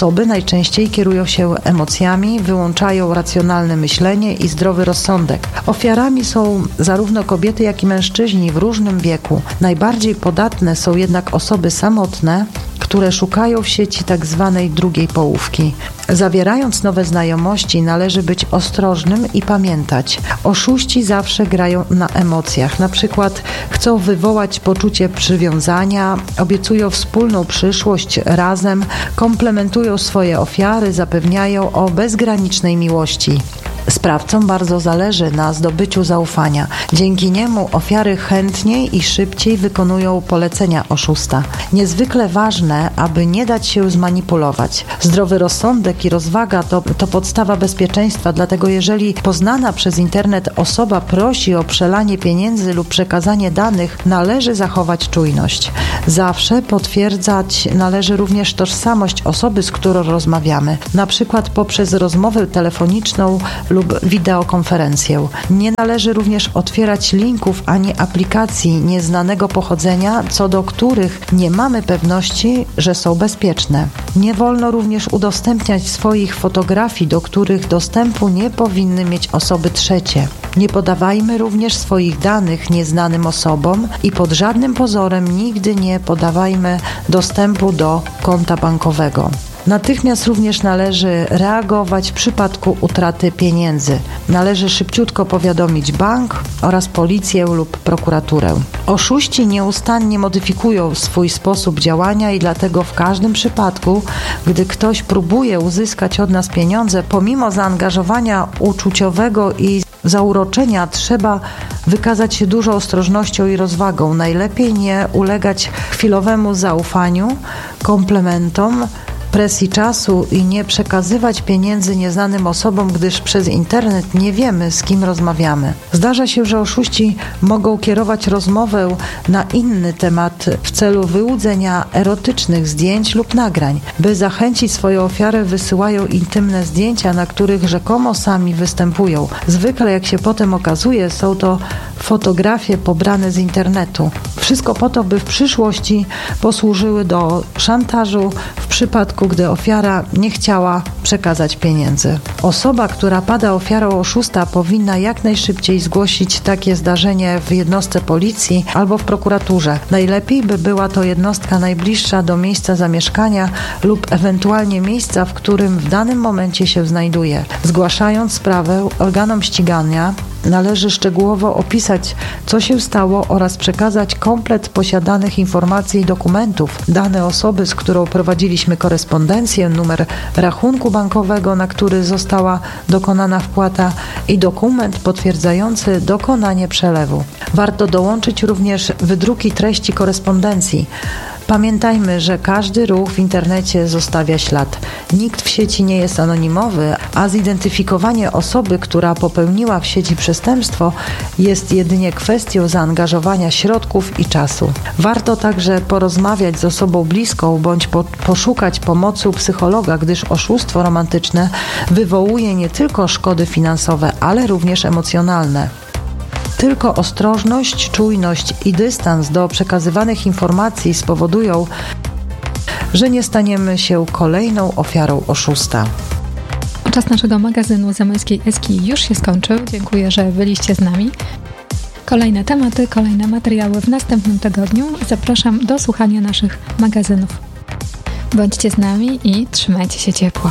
osoby najczęściej kierują się emocjami, wyłączają racjonalne myślenie i zdrowy rozsądek. Ofiarami są zarówno kobiety, jak i mężczyźni w różnym wieku. Najbardziej podatne są jednak osoby samotne, które szukają w sieci tak zwanej drugiej połówki. Zawierając nowe znajomości, należy być ostrożnym i pamiętać. Oszuści zawsze grają na emocjach. Na przykład chcą wywołać poczucie przywiązania, obiecują wspólną przyszłość razem, komplementują swoje ofiary, zapewniają o bezgranicznej miłości. Sprawcom bardzo zależy na zdobyciu zaufania. Dzięki niemu ofiary chętniej i szybciej wykonują polecenia oszusta. Niezwykle ważne, aby nie dać się zmanipulować. Zdrowy rozsądek i rozwaga to, to podstawa bezpieczeństwa, dlatego jeżeli poznana przez internet osoba prosi o przelanie pieniędzy lub przekazanie danych, należy zachować czujność. Zawsze potwierdzać należy również tożsamość osoby, z którą rozmawiamy, na przykład poprzez rozmowę telefoniczną lub wideokonferencję. Nie należy również otwierać linków ani aplikacji nieznanego pochodzenia, co do których nie mamy pewności, że są bezpieczne. Nie wolno również udostępniać swoich fotografii, do których dostępu nie powinny mieć osoby trzecie. Nie podawajmy również swoich danych nieznanym osobom i pod żadnym pozorem nigdy nie podawajmy dostępu do konta bankowego. Natychmiast również należy reagować w przypadku utraty pieniędzy. Należy szybciutko powiadomić bank oraz policję lub prokuraturę. Oszuści nieustannie modyfikują swój sposób działania i dlatego w każdym przypadku, gdy ktoś próbuje uzyskać od nas pieniądze, pomimo zaangażowania uczuciowego i zauroczenia, trzeba wykazać się dużą ostrożnością i rozwagą. Najlepiej nie ulegać chwilowemu zaufaniu, komplementom, presji czasu i nie przekazywać pieniędzy nieznanym osobom, gdyż przez internet nie wiemy, z kim rozmawiamy. Zdarza się, że oszuści mogą kierować rozmowę na inny temat w celu wyłudzenia erotycznych zdjęć lub nagrań. By zachęcić swoją ofiarę, wysyłają intymne zdjęcia, na których rzekomo sami występują. Zwykle, jak się potem okazuje, są to fotografie pobrane z internetu. Wszystko po to, by w przyszłości posłużyły do szantażu w przypadku, gdy ofiara nie chciała przekazać pieniędzy. Osoba, która pada ofiarą oszusta, powinna jak najszybciej zgłosić takie zdarzenie w jednostce policji albo w prokuraturze. Najlepiej by była to jednostka najbliższa do miejsca zamieszkania lub ewentualnie miejsca, w którym w danym momencie się znajduje. Zgłaszając sprawę organom ścigania, należy szczegółowo opisać, co się stało oraz przekazać komplet posiadanych informacji i dokumentów, dane osoby, z którą prowadziliśmy korespondencję, numer rachunku bankowego, na który została dokonana wpłata i dokument potwierdzający dokonanie przelewu. Warto dołączyć również wydruki treści korespondencji. Pamiętajmy, że każdy ruch w internecie zostawia ślad. Nikt w sieci nie jest anonimowy, a zidentyfikowanie osoby, która popełniła w sieci przestępstwo, jest jedynie kwestią zaangażowania środków i czasu. Warto także porozmawiać z osobą bliską bądź po, poszukać pomocy u psychologa, gdyż oszustwo romantyczne wywołuje nie tylko szkody finansowe, ale również emocjonalne. Tylko ostrożność, czujność i dystans do przekazywanych informacji spowodują, że nie staniemy się kolejną ofiarą oszusta. Czas naszego magazynu Zamojskiej Eski już się skończył. Dziękuję, że byliście z nami. Kolejne tematy, kolejne materiały w następnym tygodniu. Zapraszam do słuchania naszych magazynów. Bądźcie z nami i trzymajcie się ciepło.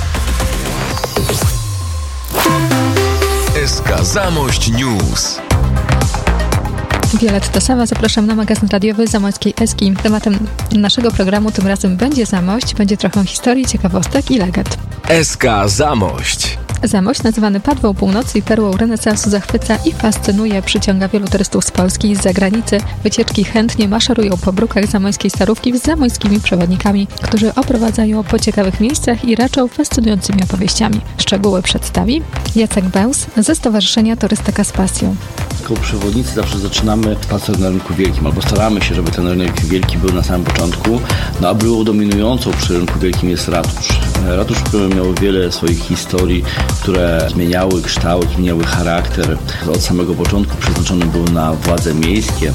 S K Zamość News. Violetta Sawa, zapraszam na magazyn radiowy Zamojskiej Eski. Tematem naszego programu tym razem będzie Zamość, będzie trochę historii, ciekawostek i legend. S K Zamość. Zamość, nazywany Padwą Północy i perłą renesansu, zachwyca i fascynuje, przyciąga wielu turystów z Polski i z zagranicy. Wycieczki chętnie maszerują po brukach zamojskiej Starówki z zamojskimi przewodnikami, którzy oprowadzają po ciekawych miejscach i raczą fascynującymi opowieściami. Szczegóły przedstawi Jacek Bełs ze Stowarzyszenia Turystyka z Pasją. Jako przewodnicy zawsze zaczynamy spacer na Rynku Wielkim, albo staramy się, żeby ten Rynek Wielki był na samym początku, no a było dominującą przy Rynku Wielkim jest ratusz. Ratusz miał wiele swoich historii, które zmieniały kształt, zmieniały charakter. Od samego początku przeznaczony był na władze miejskie.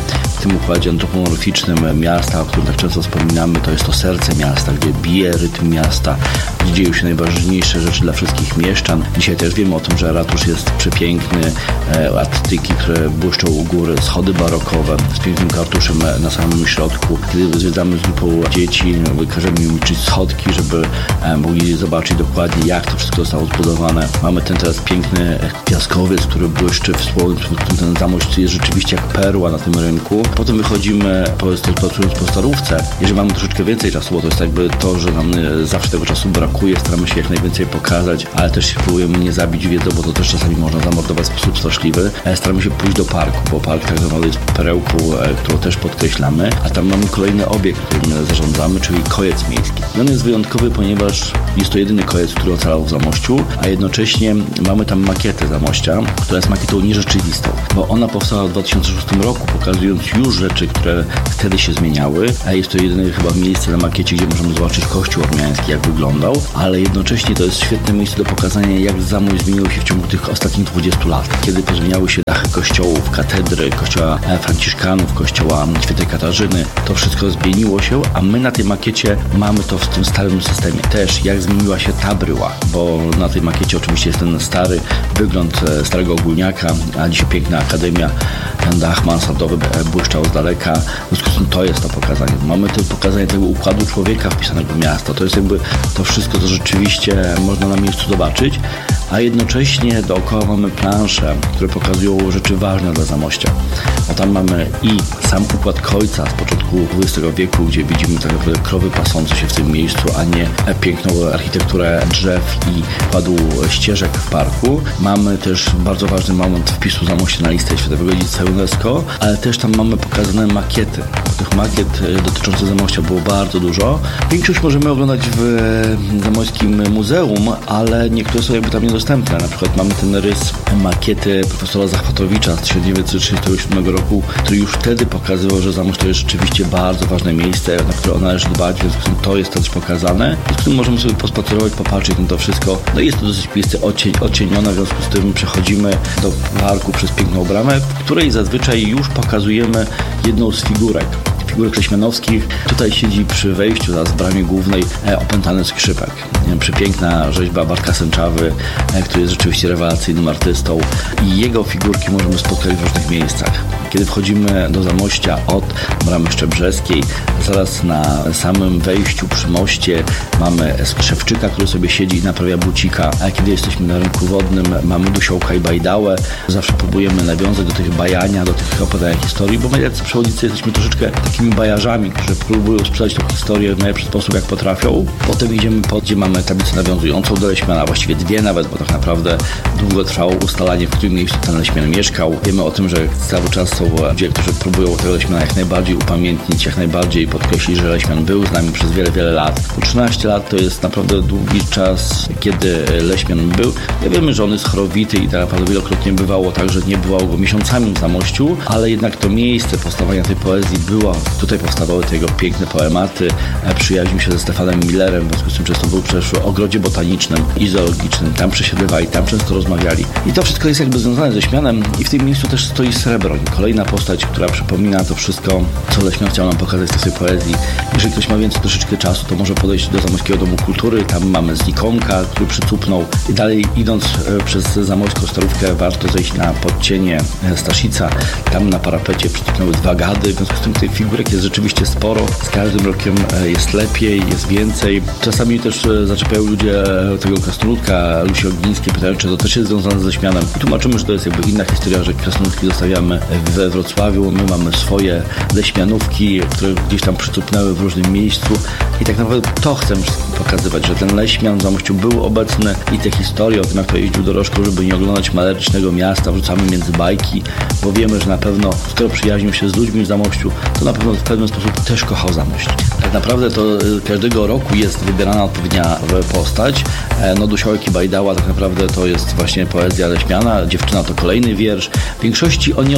tym układzie antropomorficznym miasta, o którym tak często wspominamy, to jest to serce miasta, gdzie bije rytm miasta, gdzie dzieją się najważniejsze rzeczy dla wszystkich mieszczan. Dzisiaj też wiemy o tym, że ratusz jest przepiękny, e, attyki, które błyszczą u góry, schody barokowe z pięknym kartuszem na samym środku. Kiedy zwiedzamy z grupą dzieci, każemy im uczyć schodki, żeby e, mogli zobaczyć dokładnie, jak to wszystko zostało zbudowane. Mamy ten teraz piękny piaskowiec, który błyszczy w słońcu, w którym ten zamość jest rzeczywiście jak perła na tym rynku. Potem wychodzimy, patrząc po Starówce, jeżeli mamy troszeczkę więcej czasu, bo to jest jakby to, że nam zawsze tego czasu brakuje, staramy się jak najwięcej pokazać, ale też się próbujemy nie zabić wiedzą, bo to też czasami można zamordować w sposób straszliwy. Staramy się pójść do parku, bo park tak naprawdę jest perełką, którą też podkreślamy, a tam mamy kolejny obiekt, którym zarządzamy, czyli kojec miejski. I on jest wyjątkowy, ponieważ jest to jedyny kojec, który ocalał w Zamościu, a jednocześnie mamy tam makietę Zamościa, która jest makietą nierzeczywistą, bo ona powstała w dwa tysiące szóstym roku, pokazując już rzeczy, które wtedy się zmieniały, a jest to jedyne chyba miejsce na makiecie, gdzie możemy zobaczyć kościół ormiański, jak wyglądał, ale jednocześnie to jest świetne miejsce do pokazania, jak Zamość zmienił się w ciągu tych ostatnich dwudziestu lat, kiedy pozmieniały się dachy kościołów, katedry, kościoła Franciszkanów, kościoła Świętej Katarzyny. To wszystko zmieniło się, a my na tej makiecie mamy to w tym starym systemie. Też jak zmieniła się ta bryła, bo na tej makiecie oczywiście jest ten stary wygląd starego ogólniaka, a dzisiaj piękna akademia, ten dach mansardowy błyszczał z daleka. W związku z tym to jest to pokazanie. Mamy to pokazanie tego układu człowieka wpisanego w miasto. To jest jakby to wszystko, co rzeczywiście można na miejscu zobaczyć, a jednocześnie dookoła mamy plansze, które pokazują rzeczy ważne dla Zamościa. Bo tam mamy i sam układ Kojca z początku dwudziestego wieku, gdzie widzimy tak naprawdę krowy pasące się w tym miejscu, a nie piękną architekturę drzew i układu ścieżek w parku. Mamy też bardzo ważny moment wpisu Zamościa na listę Światowego Dziedzictwa UNESCO, ale też tam mamy pokazane makiety. Tych makiet dotyczących Zamościa było bardzo dużo. Większość możemy oglądać w Zamojskim Muzeum, ale niektóre są jakby tam niedostępne. Na przykład mamy ten rys makiety profesora Zachwatowicza z tysiąc dziewięćset trzydziestego siódmego roku, który już wtedy pokazywał, że Zamość to jest rzeczywiście bardzo ważne miejsce, na które należy dbać, więc to jest też pokazane. W którym możemy sobie pospacerować, popatrzeć na to wszystko. No i jest to dosyć miejsce odcień, odcienione, w związku z tym przechodzimy do parku przez piękną bramę, w której zazwyczaj już pokazujemy jedną z figurek. Figurek leśmianowskich. Tutaj siedzi przy wejściu zaraz w bramie głównej e, opętany skrzypek. E, przepiękna rzeźba Bartka Sęczawy, e, który jest rzeczywiście rewelacyjnym artystą i jego figurki możemy spotkać w różnych miejscach. Kiedy wchodzimy do Zamościa od bramy Szczebrzeskiej, zaraz na samym wejściu przy moście mamy Skrzewczyka, który sobie siedzi i naprawia bucika, a kiedy jesteśmy na rynku wodnym, mamy Dusiołka i Bajdałę. Zawsze próbujemy nawiązać do tych bajania, do tych opowiadania historii, bo my jako przewodnicy jesteśmy troszeczkę takimi bajarzami, którzy próbują sprzedać tą historię w najlepszy sposób, jak potrafią. Potem idziemy pod, gdzie mamy tablicę nawiązującą do Leśmiana, właściwie dwie nawet, bo tak naprawdę długo trwało ustalanie, w którym miejscu ten Leśmian mieszkał. Wiemy o tym, że cały czas są ludzie, którzy próbują tego Leśmiana jak najbardziej upamiętnić, jak najbardziej podkreślić, że Leśmian był z nami przez wiele, wiele lat. Po trzynaście lat to jest naprawdę długi czas, kiedy Leśmian był. Ja wiemy, że on jest chorowity i tak naprawdę wielokrotnie bywało tak, że nie bywało go miesiącami w Zamościu, ale jednak to miejsce powstawania tej poezji było. Tutaj powstawały te jego piękne poematy. Przyjaźnił się ze Stefanem Millerem, w związku z tym często był przecież w ogrodzie botanicznym i zoologicznym. Tam przesiadywali, tam często rozmawiali. I to wszystko jest jakby związane ze Leśmianem i w tym miejscu też stoi Srebroń. Kolejna postać, która przypomina to wszystko, co Leśmian chciał nam pokazać w tej poezji. Jeżeli ktoś ma więcej troszeczkę czasu, to może podejść do Zamojskiego Domu Kultury. Tam mamy Znikomka, który przycupnął. I dalej idąc przez Zamojską Starówkę, warto zejść na podcienie Staszica. Tam na parapecie przycupnęły dwa gady. W związku z tym tych figurek jest rzeczywiście sporo. Z każdym rokiem jest lepiej, jest więcej. Czasami też zaczepiają ludzie tego krasnoludka Lusi Ogińskiej, pytają, czy to też jest związane z Leśmianem. I tłumaczymy, że to jest jakby inna historia, że krasnoludki zostawiamy we Wrocławiu. My mamy swoje leśmianówki, które gdzieś tam przycupnęły w różnym miejscu. I tak naprawdę to chcemy pokazywać, że ten Leśmian w Zamościu był obecny i te historie o tym, jak to jeździł dorożką, żeby nie oglądać malerycznego miasta, wrzucamy między bajki, bo wiemy, że na pewno, skoro przyjaźnił się z ludźmi w Zamościu, to na pewno w pewien sposób też kochał Zamość. Tak naprawdę to każdego roku jest wybierana odpowiednia postać. No Dusiołek i Bajdała tak naprawdę to jest właśnie poezja Leśmiana, Dziewczyna to kolejny wiersz. W większości oni odpowiadają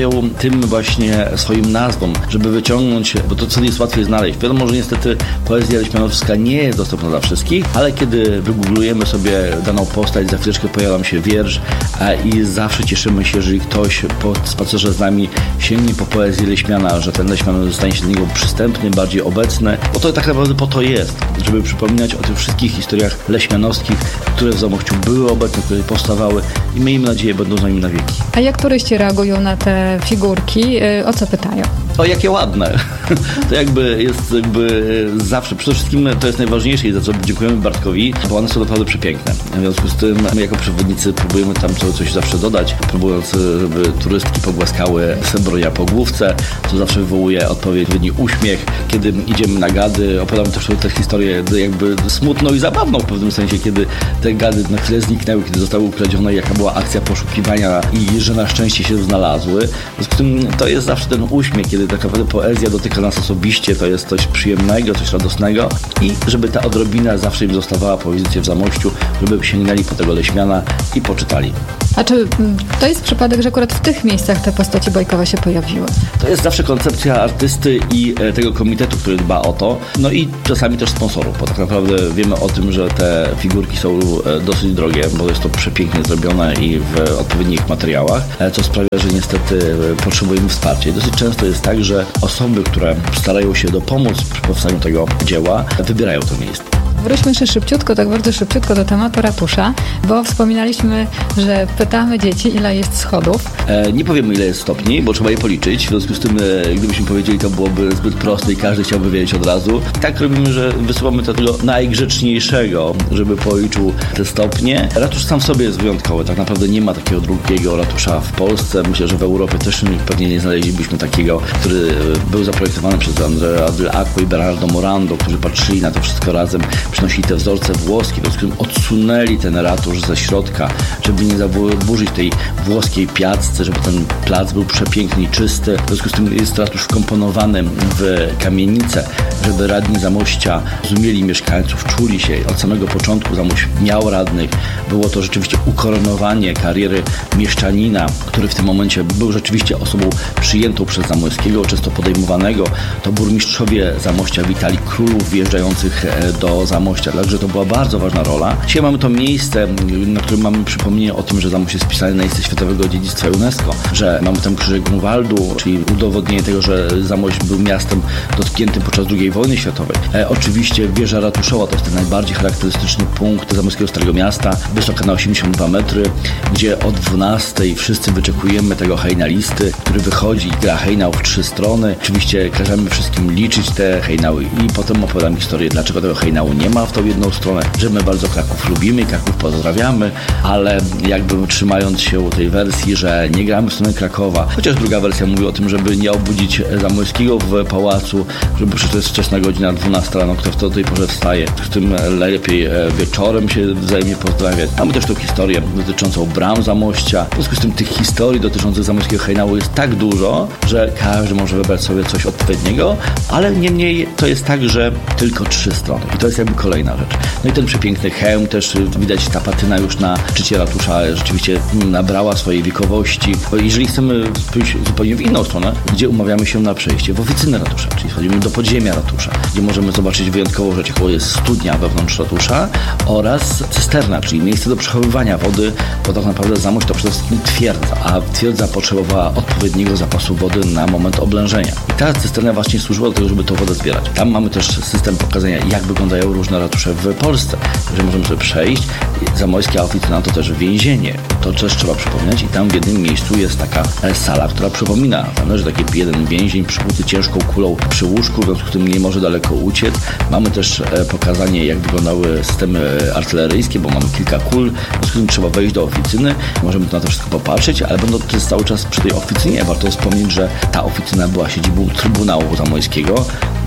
chciał tym właśnie swoim nazwom, żeby wyciągnąć, bo to co jest łatwiej znaleźć. Wiadomo, że niestety poezja leśmianowska nie jest dostępna dla wszystkich, ale kiedy wygooglujemy sobie daną postać, za chwileczkę pojawia nam się wiersz i zawsze cieszymy się, jeżeli ktoś po spacerze z nami sięgnie po poezję leśmiana, że ten leśmian zostanie się do niego przystępny, bardziej obecny, bo to tak naprawdę po to jest, żeby przypominać o tych wszystkich historiach leśmianowskich, które w Zamościu były obecne, które powstawały i miejmy nadzieję, będą z nami na wieki. A jak turyści reagują na te figurki? O co pytają? O, jakie ładne. To jakby jest jakby zawsze, przede wszystkim to jest najważniejsze i za co dziękujemy Bartkowi, bo one są naprawdę przepiękne. W związku z tym my jako przewodnicy próbujemy tam coś zawsze dodać, próbując, żeby turystki pogłaskały srebronia po główce, co zawsze wywołuje odpowiedni uśmiech. Kiedy idziemy na gady, opowiadamy też tę historię jakby smutną i zabawną w pewnym sensie, kiedy te gady na chwilę zniknęły, kiedy zostały ukradzione, jaka była akcja poszukiwania i że na szczęście się znalazły. W związku z tym to jest zawsze ten uśmiech, kiedy tak naprawdę poezja dotyka nas osobiście, to jest coś przyjemnego, coś radosnego i żeby ta odrobina zawsze im zostawała po wizycie w Zamościu, żeby sięgnęli po tego leśmiana i poczytali. A czy to jest przypadek, że akurat w tych miejscach te postaci bajkowe się pojawiły? To jest zawsze koncepcja artysty i tego komitetu, który dba o to, no i czasami też sponsorów, bo tak naprawdę wiemy o tym, że te figurki są dosyć drogie, bo jest to przepięknie zrobione i w odpowiednich materiałach, co sprawia, że niestety potrzebujemy wsparcia. I dosyć często jest tak, że osoby, które starają się dopomóc przy powstaniu tego dzieła, wybierają to miejsce. Wróćmy jeszcze szybciutko, tak bardzo szybciutko do tematu ratusza, bo wspominaliśmy, że pytamy dzieci, ile jest schodów. E, nie powiemy, ile jest stopni, bo trzeba je policzyć. W związku z tym, e, gdybyśmy powiedzieli, to byłoby zbyt proste i każdy chciałby wiedzieć od razu. Tak robimy, że wysyłamy to tego najgrzeczniejszego, żeby policzył te stopnie. Ratusz sam w sobie jest wyjątkowy. Tak naprawdę nie ma takiego drugiego ratusza w Polsce. Myślę, że w Europie też pewnie nie znaleźlibyśmy takiego, który był zaprojektowany przez Andrea Dell'Acqua i Bernardo Morando, którzy patrzyli na to wszystko razem, przynosili te wzorce włoskie, w którym odsunęli ten ratusz ze środka, żeby nie zaburzyć tej włoskiej piacce, żeby ten plac był przepiękny i czysty. W związku z tym jest ratusz wkomponowany w kamienicę, żeby radni Zamościa rozumieli mieszkańców, czuli się. Od samego początku Zamość miał radnych. Było to rzeczywiście ukoronowanie kariery mieszczanina, który w tym momencie był rzeczywiście osobą przyjętą przez Zamoyskiego, często podejmowanego. To burmistrzowie Zamościa witali królów wjeżdżających do Zamościa, także to była bardzo ważna rola. Dzisiaj mamy to miejsce, na którym mamy przypomnienie o tym, że Zamość jest wpisany na listę Światowego Dziedzictwa UNESCO, że mamy tam krzyżyk Grunwaldu, czyli udowodnienie tego, że Zamość był miastem dotkniętym podczas drugiej wojny światowej. E, oczywiście wieża ratuszowa to jest ten najbardziej charakterystyczny punkt Zamojskiego Starego Miasta, wysoka na osiemdziesiąt dwa metry, gdzie o dwunastej wszyscy wyczekujemy tego hejnalisty, który wychodzi i gra hejnał w trzy strony. Oczywiście każemy wszystkim liczyć te hejnały i potem opowiadam historię, dlaczego tego hejnału nie ma w tą jedną stronę, że my bardzo Kraków lubimy, Kraków pozdrawiamy, ale jakby trzymając się tej wersji, że nie gramy w stronę Krakowa, chociaż druga wersja mówi o tym, żeby nie obudzić Zamoyskiego w pałacu, żeby przecież to jest wczesna godzina dwunasta rano, kto w tej porze wstaje, w tym lepiej wieczorem się wzajemnie pozdrawiać. Mamy też tą historię dotyczącą bram Zamościa. W związku z tym tych historii dotyczących Zamojskiego hejnału jest tak dużo, że każdy może wybrać sobie coś odpowiedniego, ale niemniej to jest tak, że tylko trzy strony. I to jest jakby kolejna rzecz. No i ten przepiękny hełm, też widać ta patyna już na szczycie ratusza rzeczywiście nabrała swojej wiekowości. Bo jeżeli chcemy pójść zupełnie w inną stronę, gdzie umawiamy się na przejście w oficynę ratusza, czyli schodzimy do podziemia ratusza, gdzie możemy zobaczyć wyjątkową rzecz, jaką jest studnia wewnątrz ratusza oraz cysterna, czyli miejsce do przechowywania wody, bo tak naprawdę Zamość to przede wszystkim twierdza, a twierdza potrzebowała odpowiedniego zapasu wody na moment oblężenia. I ta cysterna właśnie służyła do tego, żeby tę wodę zbierać. Tam mamy też system pokazania, jak wyglądają różne ratusze w Polsce, że możemy sobie przejść. Zamojska oficyna to też więzienie. To też trzeba przypominać i tam w jednym miejscu jest taka sala, która przypomina, że taki jeden więzień przykuty ciężką kulą przy łóżku, w związku z tym nie może daleko uciec. Mamy też pokazanie, jak wyglądały systemy artyleryjskie, bo mamy kilka kul, w związku z tym trzeba wejść do oficyny, możemy na to wszystko popatrzeć, ale będąc cały czas przy tej oficynie, warto wspomnieć, że ta oficyna była siedzibą Trybunału Zamojskiego,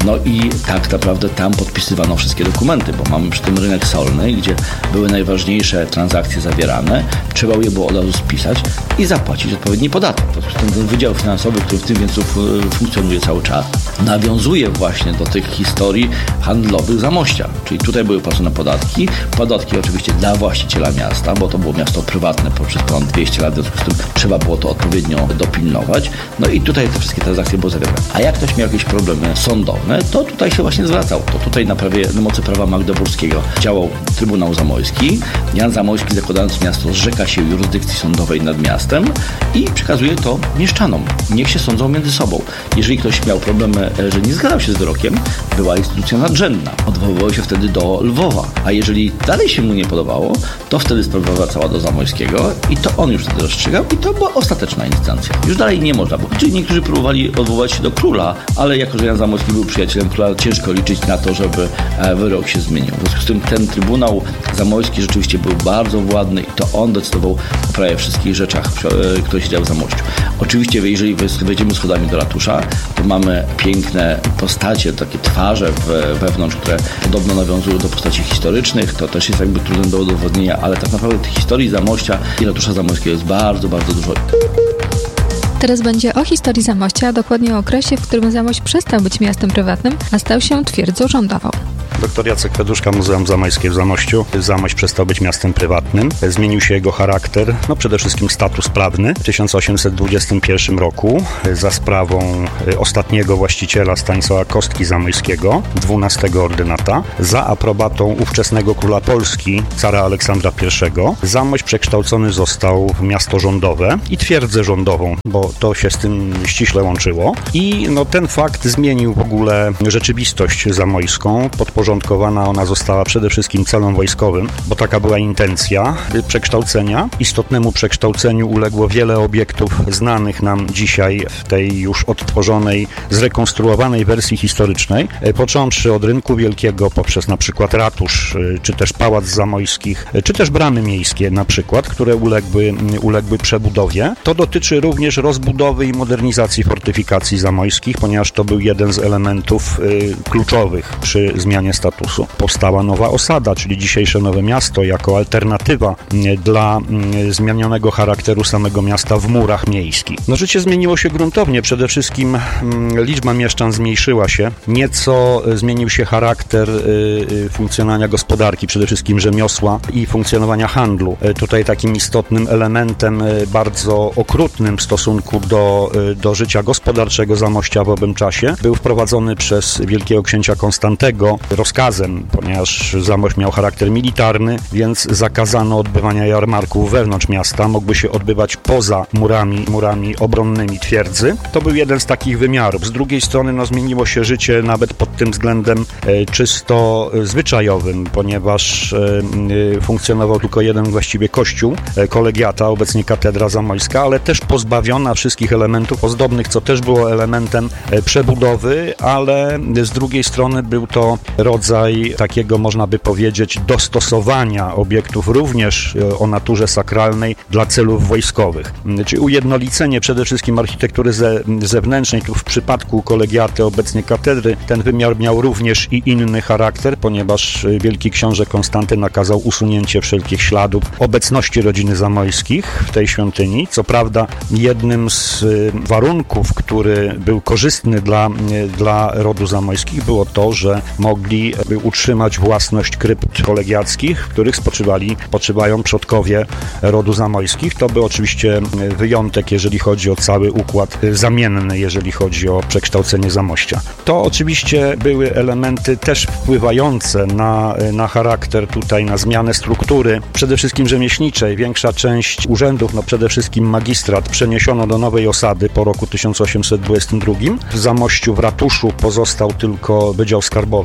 No i tak naprawdę tam podpisywano wszystkie dokumenty, bo mamy przy tym rynek solny, gdzie były najważniejsze transakcje zawierane, trzeba je było od razu spisać i zapłacić odpowiedni podatek. Ten, ten wydział finansowy, który w tym miejscu funkcjonuje cały czas, nawiązuje właśnie do tych historii handlowych Zamościa. Czyli tutaj były płacone podatki, podatki oczywiście dla właściciela miasta, bo to było miasto prywatne przez ponad dwieście lat, w związku z tym trzeba było to odpowiednio dopilnować. No i tutaj te wszystkie transakcje były zawierane. A jak ktoś miał jakieś problemy sądowe, to tutaj się właśnie zwracał. To tutaj na, prawie, na mocy prawa magdeburskiego działał Trybunał Zamojski. Jan Zamojski, zakładając miasto, zrzeka się jurysdykcji sądowej nad miastem i przekazuje to mieszczanom. Niech się sądzą między sobą. Jeżeli ktoś miał problemy, że nie zgadzał się z wyrokiem, była instytucja nadrzędna. Odwoływał się wtedy do Lwowa. A jeżeli dalej się mu nie podobało, to wtedy sprawa wracała do Zamojskiego i to on już wtedy rozstrzygał i to była ostateczna instancja. Już dalej nie można było. Czyli niektórzy próbowali odwołać się do króla, ale jako, że Jan Zamojski był przyjacielem króla, ciężko liczyć na to, żeby wyrok się zmienił. W związku z tym ten Trybunał Zamojski rzeczywiście był bardzo władny i to on decydował o prawie wszystkich rzeczach, które się działy w Zamościu. Oczywiście, jeżeli wejdziemy schodami do ratusza, to mamy piękne postacie, takie twarze wewnątrz, które podobno nawiązują do postaci historycznych. To też jest jakby trudne do udowodnienia, ale tak naprawdę tych historii Zamościa i ratusza zamojskiego jest bardzo, bardzo dużo. Teraz będzie o historii Zamościa, a dokładnie o okresie, w którym Zamość przestał być miastem prywatnym, a stał się twierdzą rządową. Doktor Jacek Feduszka, Muzeum Zamojskie w Zamościu. Zamość przestał być miastem prywatnym. Zmienił się jego charakter, no przede wszystkim status prawny. W tysiąc osiemset dwudziestym pierwszym roku za sprawą ostatniego właściciela Stanisława Kostki Zamojskiego, dwunastego ordynata, za aprobatą ówczesnego króla Polski, cara Aleksandra pierwszego, Zamość przekształcony został w miasto rządowe i twierdzę rządową, bo to się z tym ściśle łączyło. I no, ten fakt zmienił w ogóle rzeczywistość zamojską. Podporządkowana ona została przede wszystkim celom wojskowym, bo taka była intencja przekształcenia. Istotnemu przekształceniu uległo wiele obiektów znanych nam dzisiaj w tej już odtworzonej, zrekonstruowanej wersji historycznej, począwszy od Rynku Wielkiego, poprzez na przykład ratusz, czy też Pałac Zamojskich, czy też bramy miejskie na przykład, które uległy, uległy przebudowie. To dotyczy również rozbudowy i modernizacji fortyfikacji zamojskich, ponieważ to był jeden z elementów y, kluczowych przy zmianie statusu. Powstała nowa osada, czyli dzisiejsze Nowe Miasto, jako alternatywa y, dla y, zmienionego charakteru samego miasta w murach miejskich. No, życie zmieniło się gruntownie. Przede wszystkim y, liczba mieszczan zmniejszyła się. Nieco y, zmienił się charakter y, y, funkcjonowania gospodarki, przede wszystkim rzemiosła i funkcjonowania handlu. Y, tutaj takim istotnym elementem y, bardzo okrutnym w stosunku do, do życia gospodarczego Zamościa w owym czasie był wprowadzony przez wielkiego księcia Konstantego rozkazem, ponieważ Zamość miał charakter militarny, więc zakazano odbywania jarmarków wewnątrz miasta, mogły się odbywać poza murami, murami obronnymi twierdzy. To był jeden z takich wymiarów. Z drugiej strony no, zmieniło się życie nawet pod tym względem e, czysto zwyczajowym, ponieważ e, funkcjonował tylko jeden właściwie kościół, e, kolegiata, obecnie katedra zamojska, ale też pozbawiona wszystkich elementów ozdobnych, co też było elementem przebudowy, ale z drugiej strony był to rodzaj takiego, można by powiedzieć, dostosowania obiektów również o naturze sakralnej dla celów wojskowych. Czyli ujednolicenie przede wszystkim architektury ze, zewnętrznej. Tu w przypadku kolegiaty, obecnie katedry, ten wymiar miał również i inny charakter, ponieważ wielki książę Konstanty nakazał usunięcie wszelkich śladów obecności rodziny Zamojskich w tej świątyni. Co prawda jednym z warunków, który był korzystny dla, dla rodu Zamojskich, było to, że mogli utrzymać własność krypt kolegiackich, w których spoczywali, spoczywają przodkowie rodu Zamojskich. To był oczywiście wyjątek, jeżeli chodzi o cały układ zamienny, jeżeli chodzi o przekształcenie Zamościa. To oczywiście były elementy też wpływające na, na charakter tutaj, na zmianę struktury, przede wszystkim rzemieślniczej. Większa część urzędów, no przede wszystkim magistrat, przeniesiono do nowej osady po roku tysiąc osiemset dwudziestym drugim. W Zamościu, w ratuszu pozostał tylko Wydział Skarbowy, ale to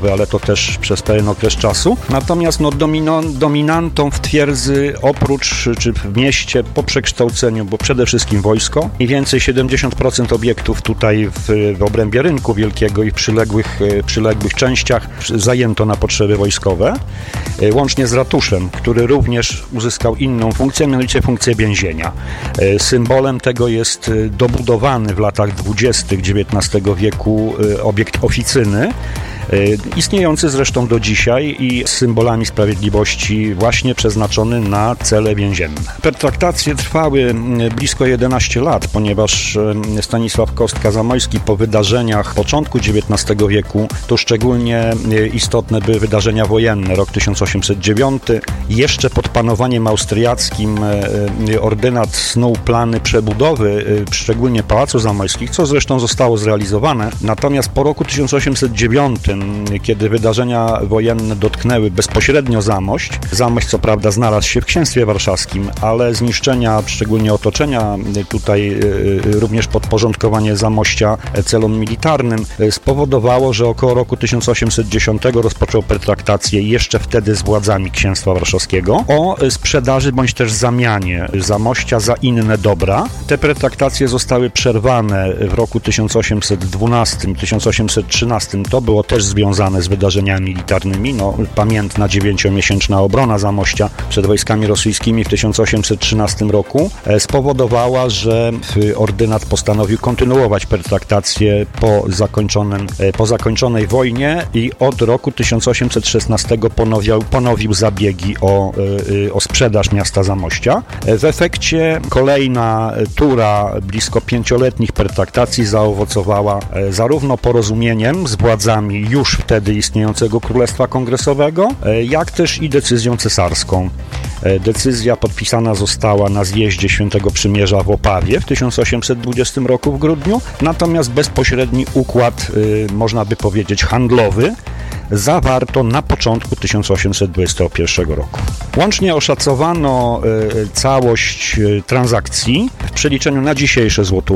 też przez pewien okres czasu. Natomiast no, domino, dominantą w twierdzy oprócz czy w mieście po przekształceniu, bo przede wszystkim wojsko. Mniej więcej siedemdziesiąt procent obiektów tutaj w, w obrębie Rynku Wielkiego i w przyległych, przyległych częściach zajęto na potrzeby wojskowe. Łącznie z ratuszem, który również uzyskał inną funkcję, mianowicie funkcję więzienia. Symbolem tego jest dobudowany w latach dwudziestych dziewiętnastego wieku obiekt oficyny, istniejący zresztą do dzisiaj i symbolami sprawiedliwości właśnie przeznaczony na cele więzienne. Pertraktacje trwały blisko jedenaście lat, ponieważ Stanisław Kostka-Zamojski po wydarzeniach początku dziewiętnastego wieku, to szczególnie istotne były wydarzenia wojenne, rok tysiąc osiemset dziewiąty. Jeszcze pod panowaniem austriackim ordynat snuł plany przebudowy, szczególnie Pałacu Zamojskich, co zresztą zostało zrealizowane. Natomiast po roku tysiąc osiemset dziewiątym, kiedy wydarzenia wojenne dotknęły bezpośrednio Zamość, Zamość co prawda znalazł się w Księstwie Warszawskim, ale zniszczenia, szczególnie otoczenia, tutaj również podporządkowanie Zamościa celom militarnym spowodowało, że około roku tysiąc osiemset dziesiątego rozpoczął pertraktację jeszcze wtedy z władzami Księstwa Warszawskiego o sprzedaży bądź też zamianie Zamościa za inne dobra. Te pertraktacje zostały przerwane w roku tysiąc osiemset dwunastym, tysiąc osiemset trzynastym. To było też związane z wydarzeniami militarnymi. No, pamiętna dziewięciomiesięczna obrona Zamościa przed wojskami rosyjskimi w tysiąc osiemset trzynastym roku spowodowała, że ordynat postanowił kontynuować pertraktację po, zakończonym, po zakończonej wojnie i od roku tysiąc osiemset szesnastego ponowił, ponowił zabiegi o, o sprzedaż miasta Zamościa. W efekcie kolejna tura blisko pięcioletnich pertraktacji zaowocowała zarówno porozumieniem z władzami już wtedy istniejącego Królestwa Kongresowego, jak też i decyzją cesarską. Decyzja podpisana została na zjeździe Świętego Przymierza w Opawie w tysiąc osiemset dwudziestym roku w grudniu, natomiast bezpośredni układ, można by powiedzieć, handlowy zawarto na początku tysiąc osiemset dwudziestego pierwszego roku. Łącznie oszacowano całość transakcji w przeliczeniu na dzisiejsze złotówki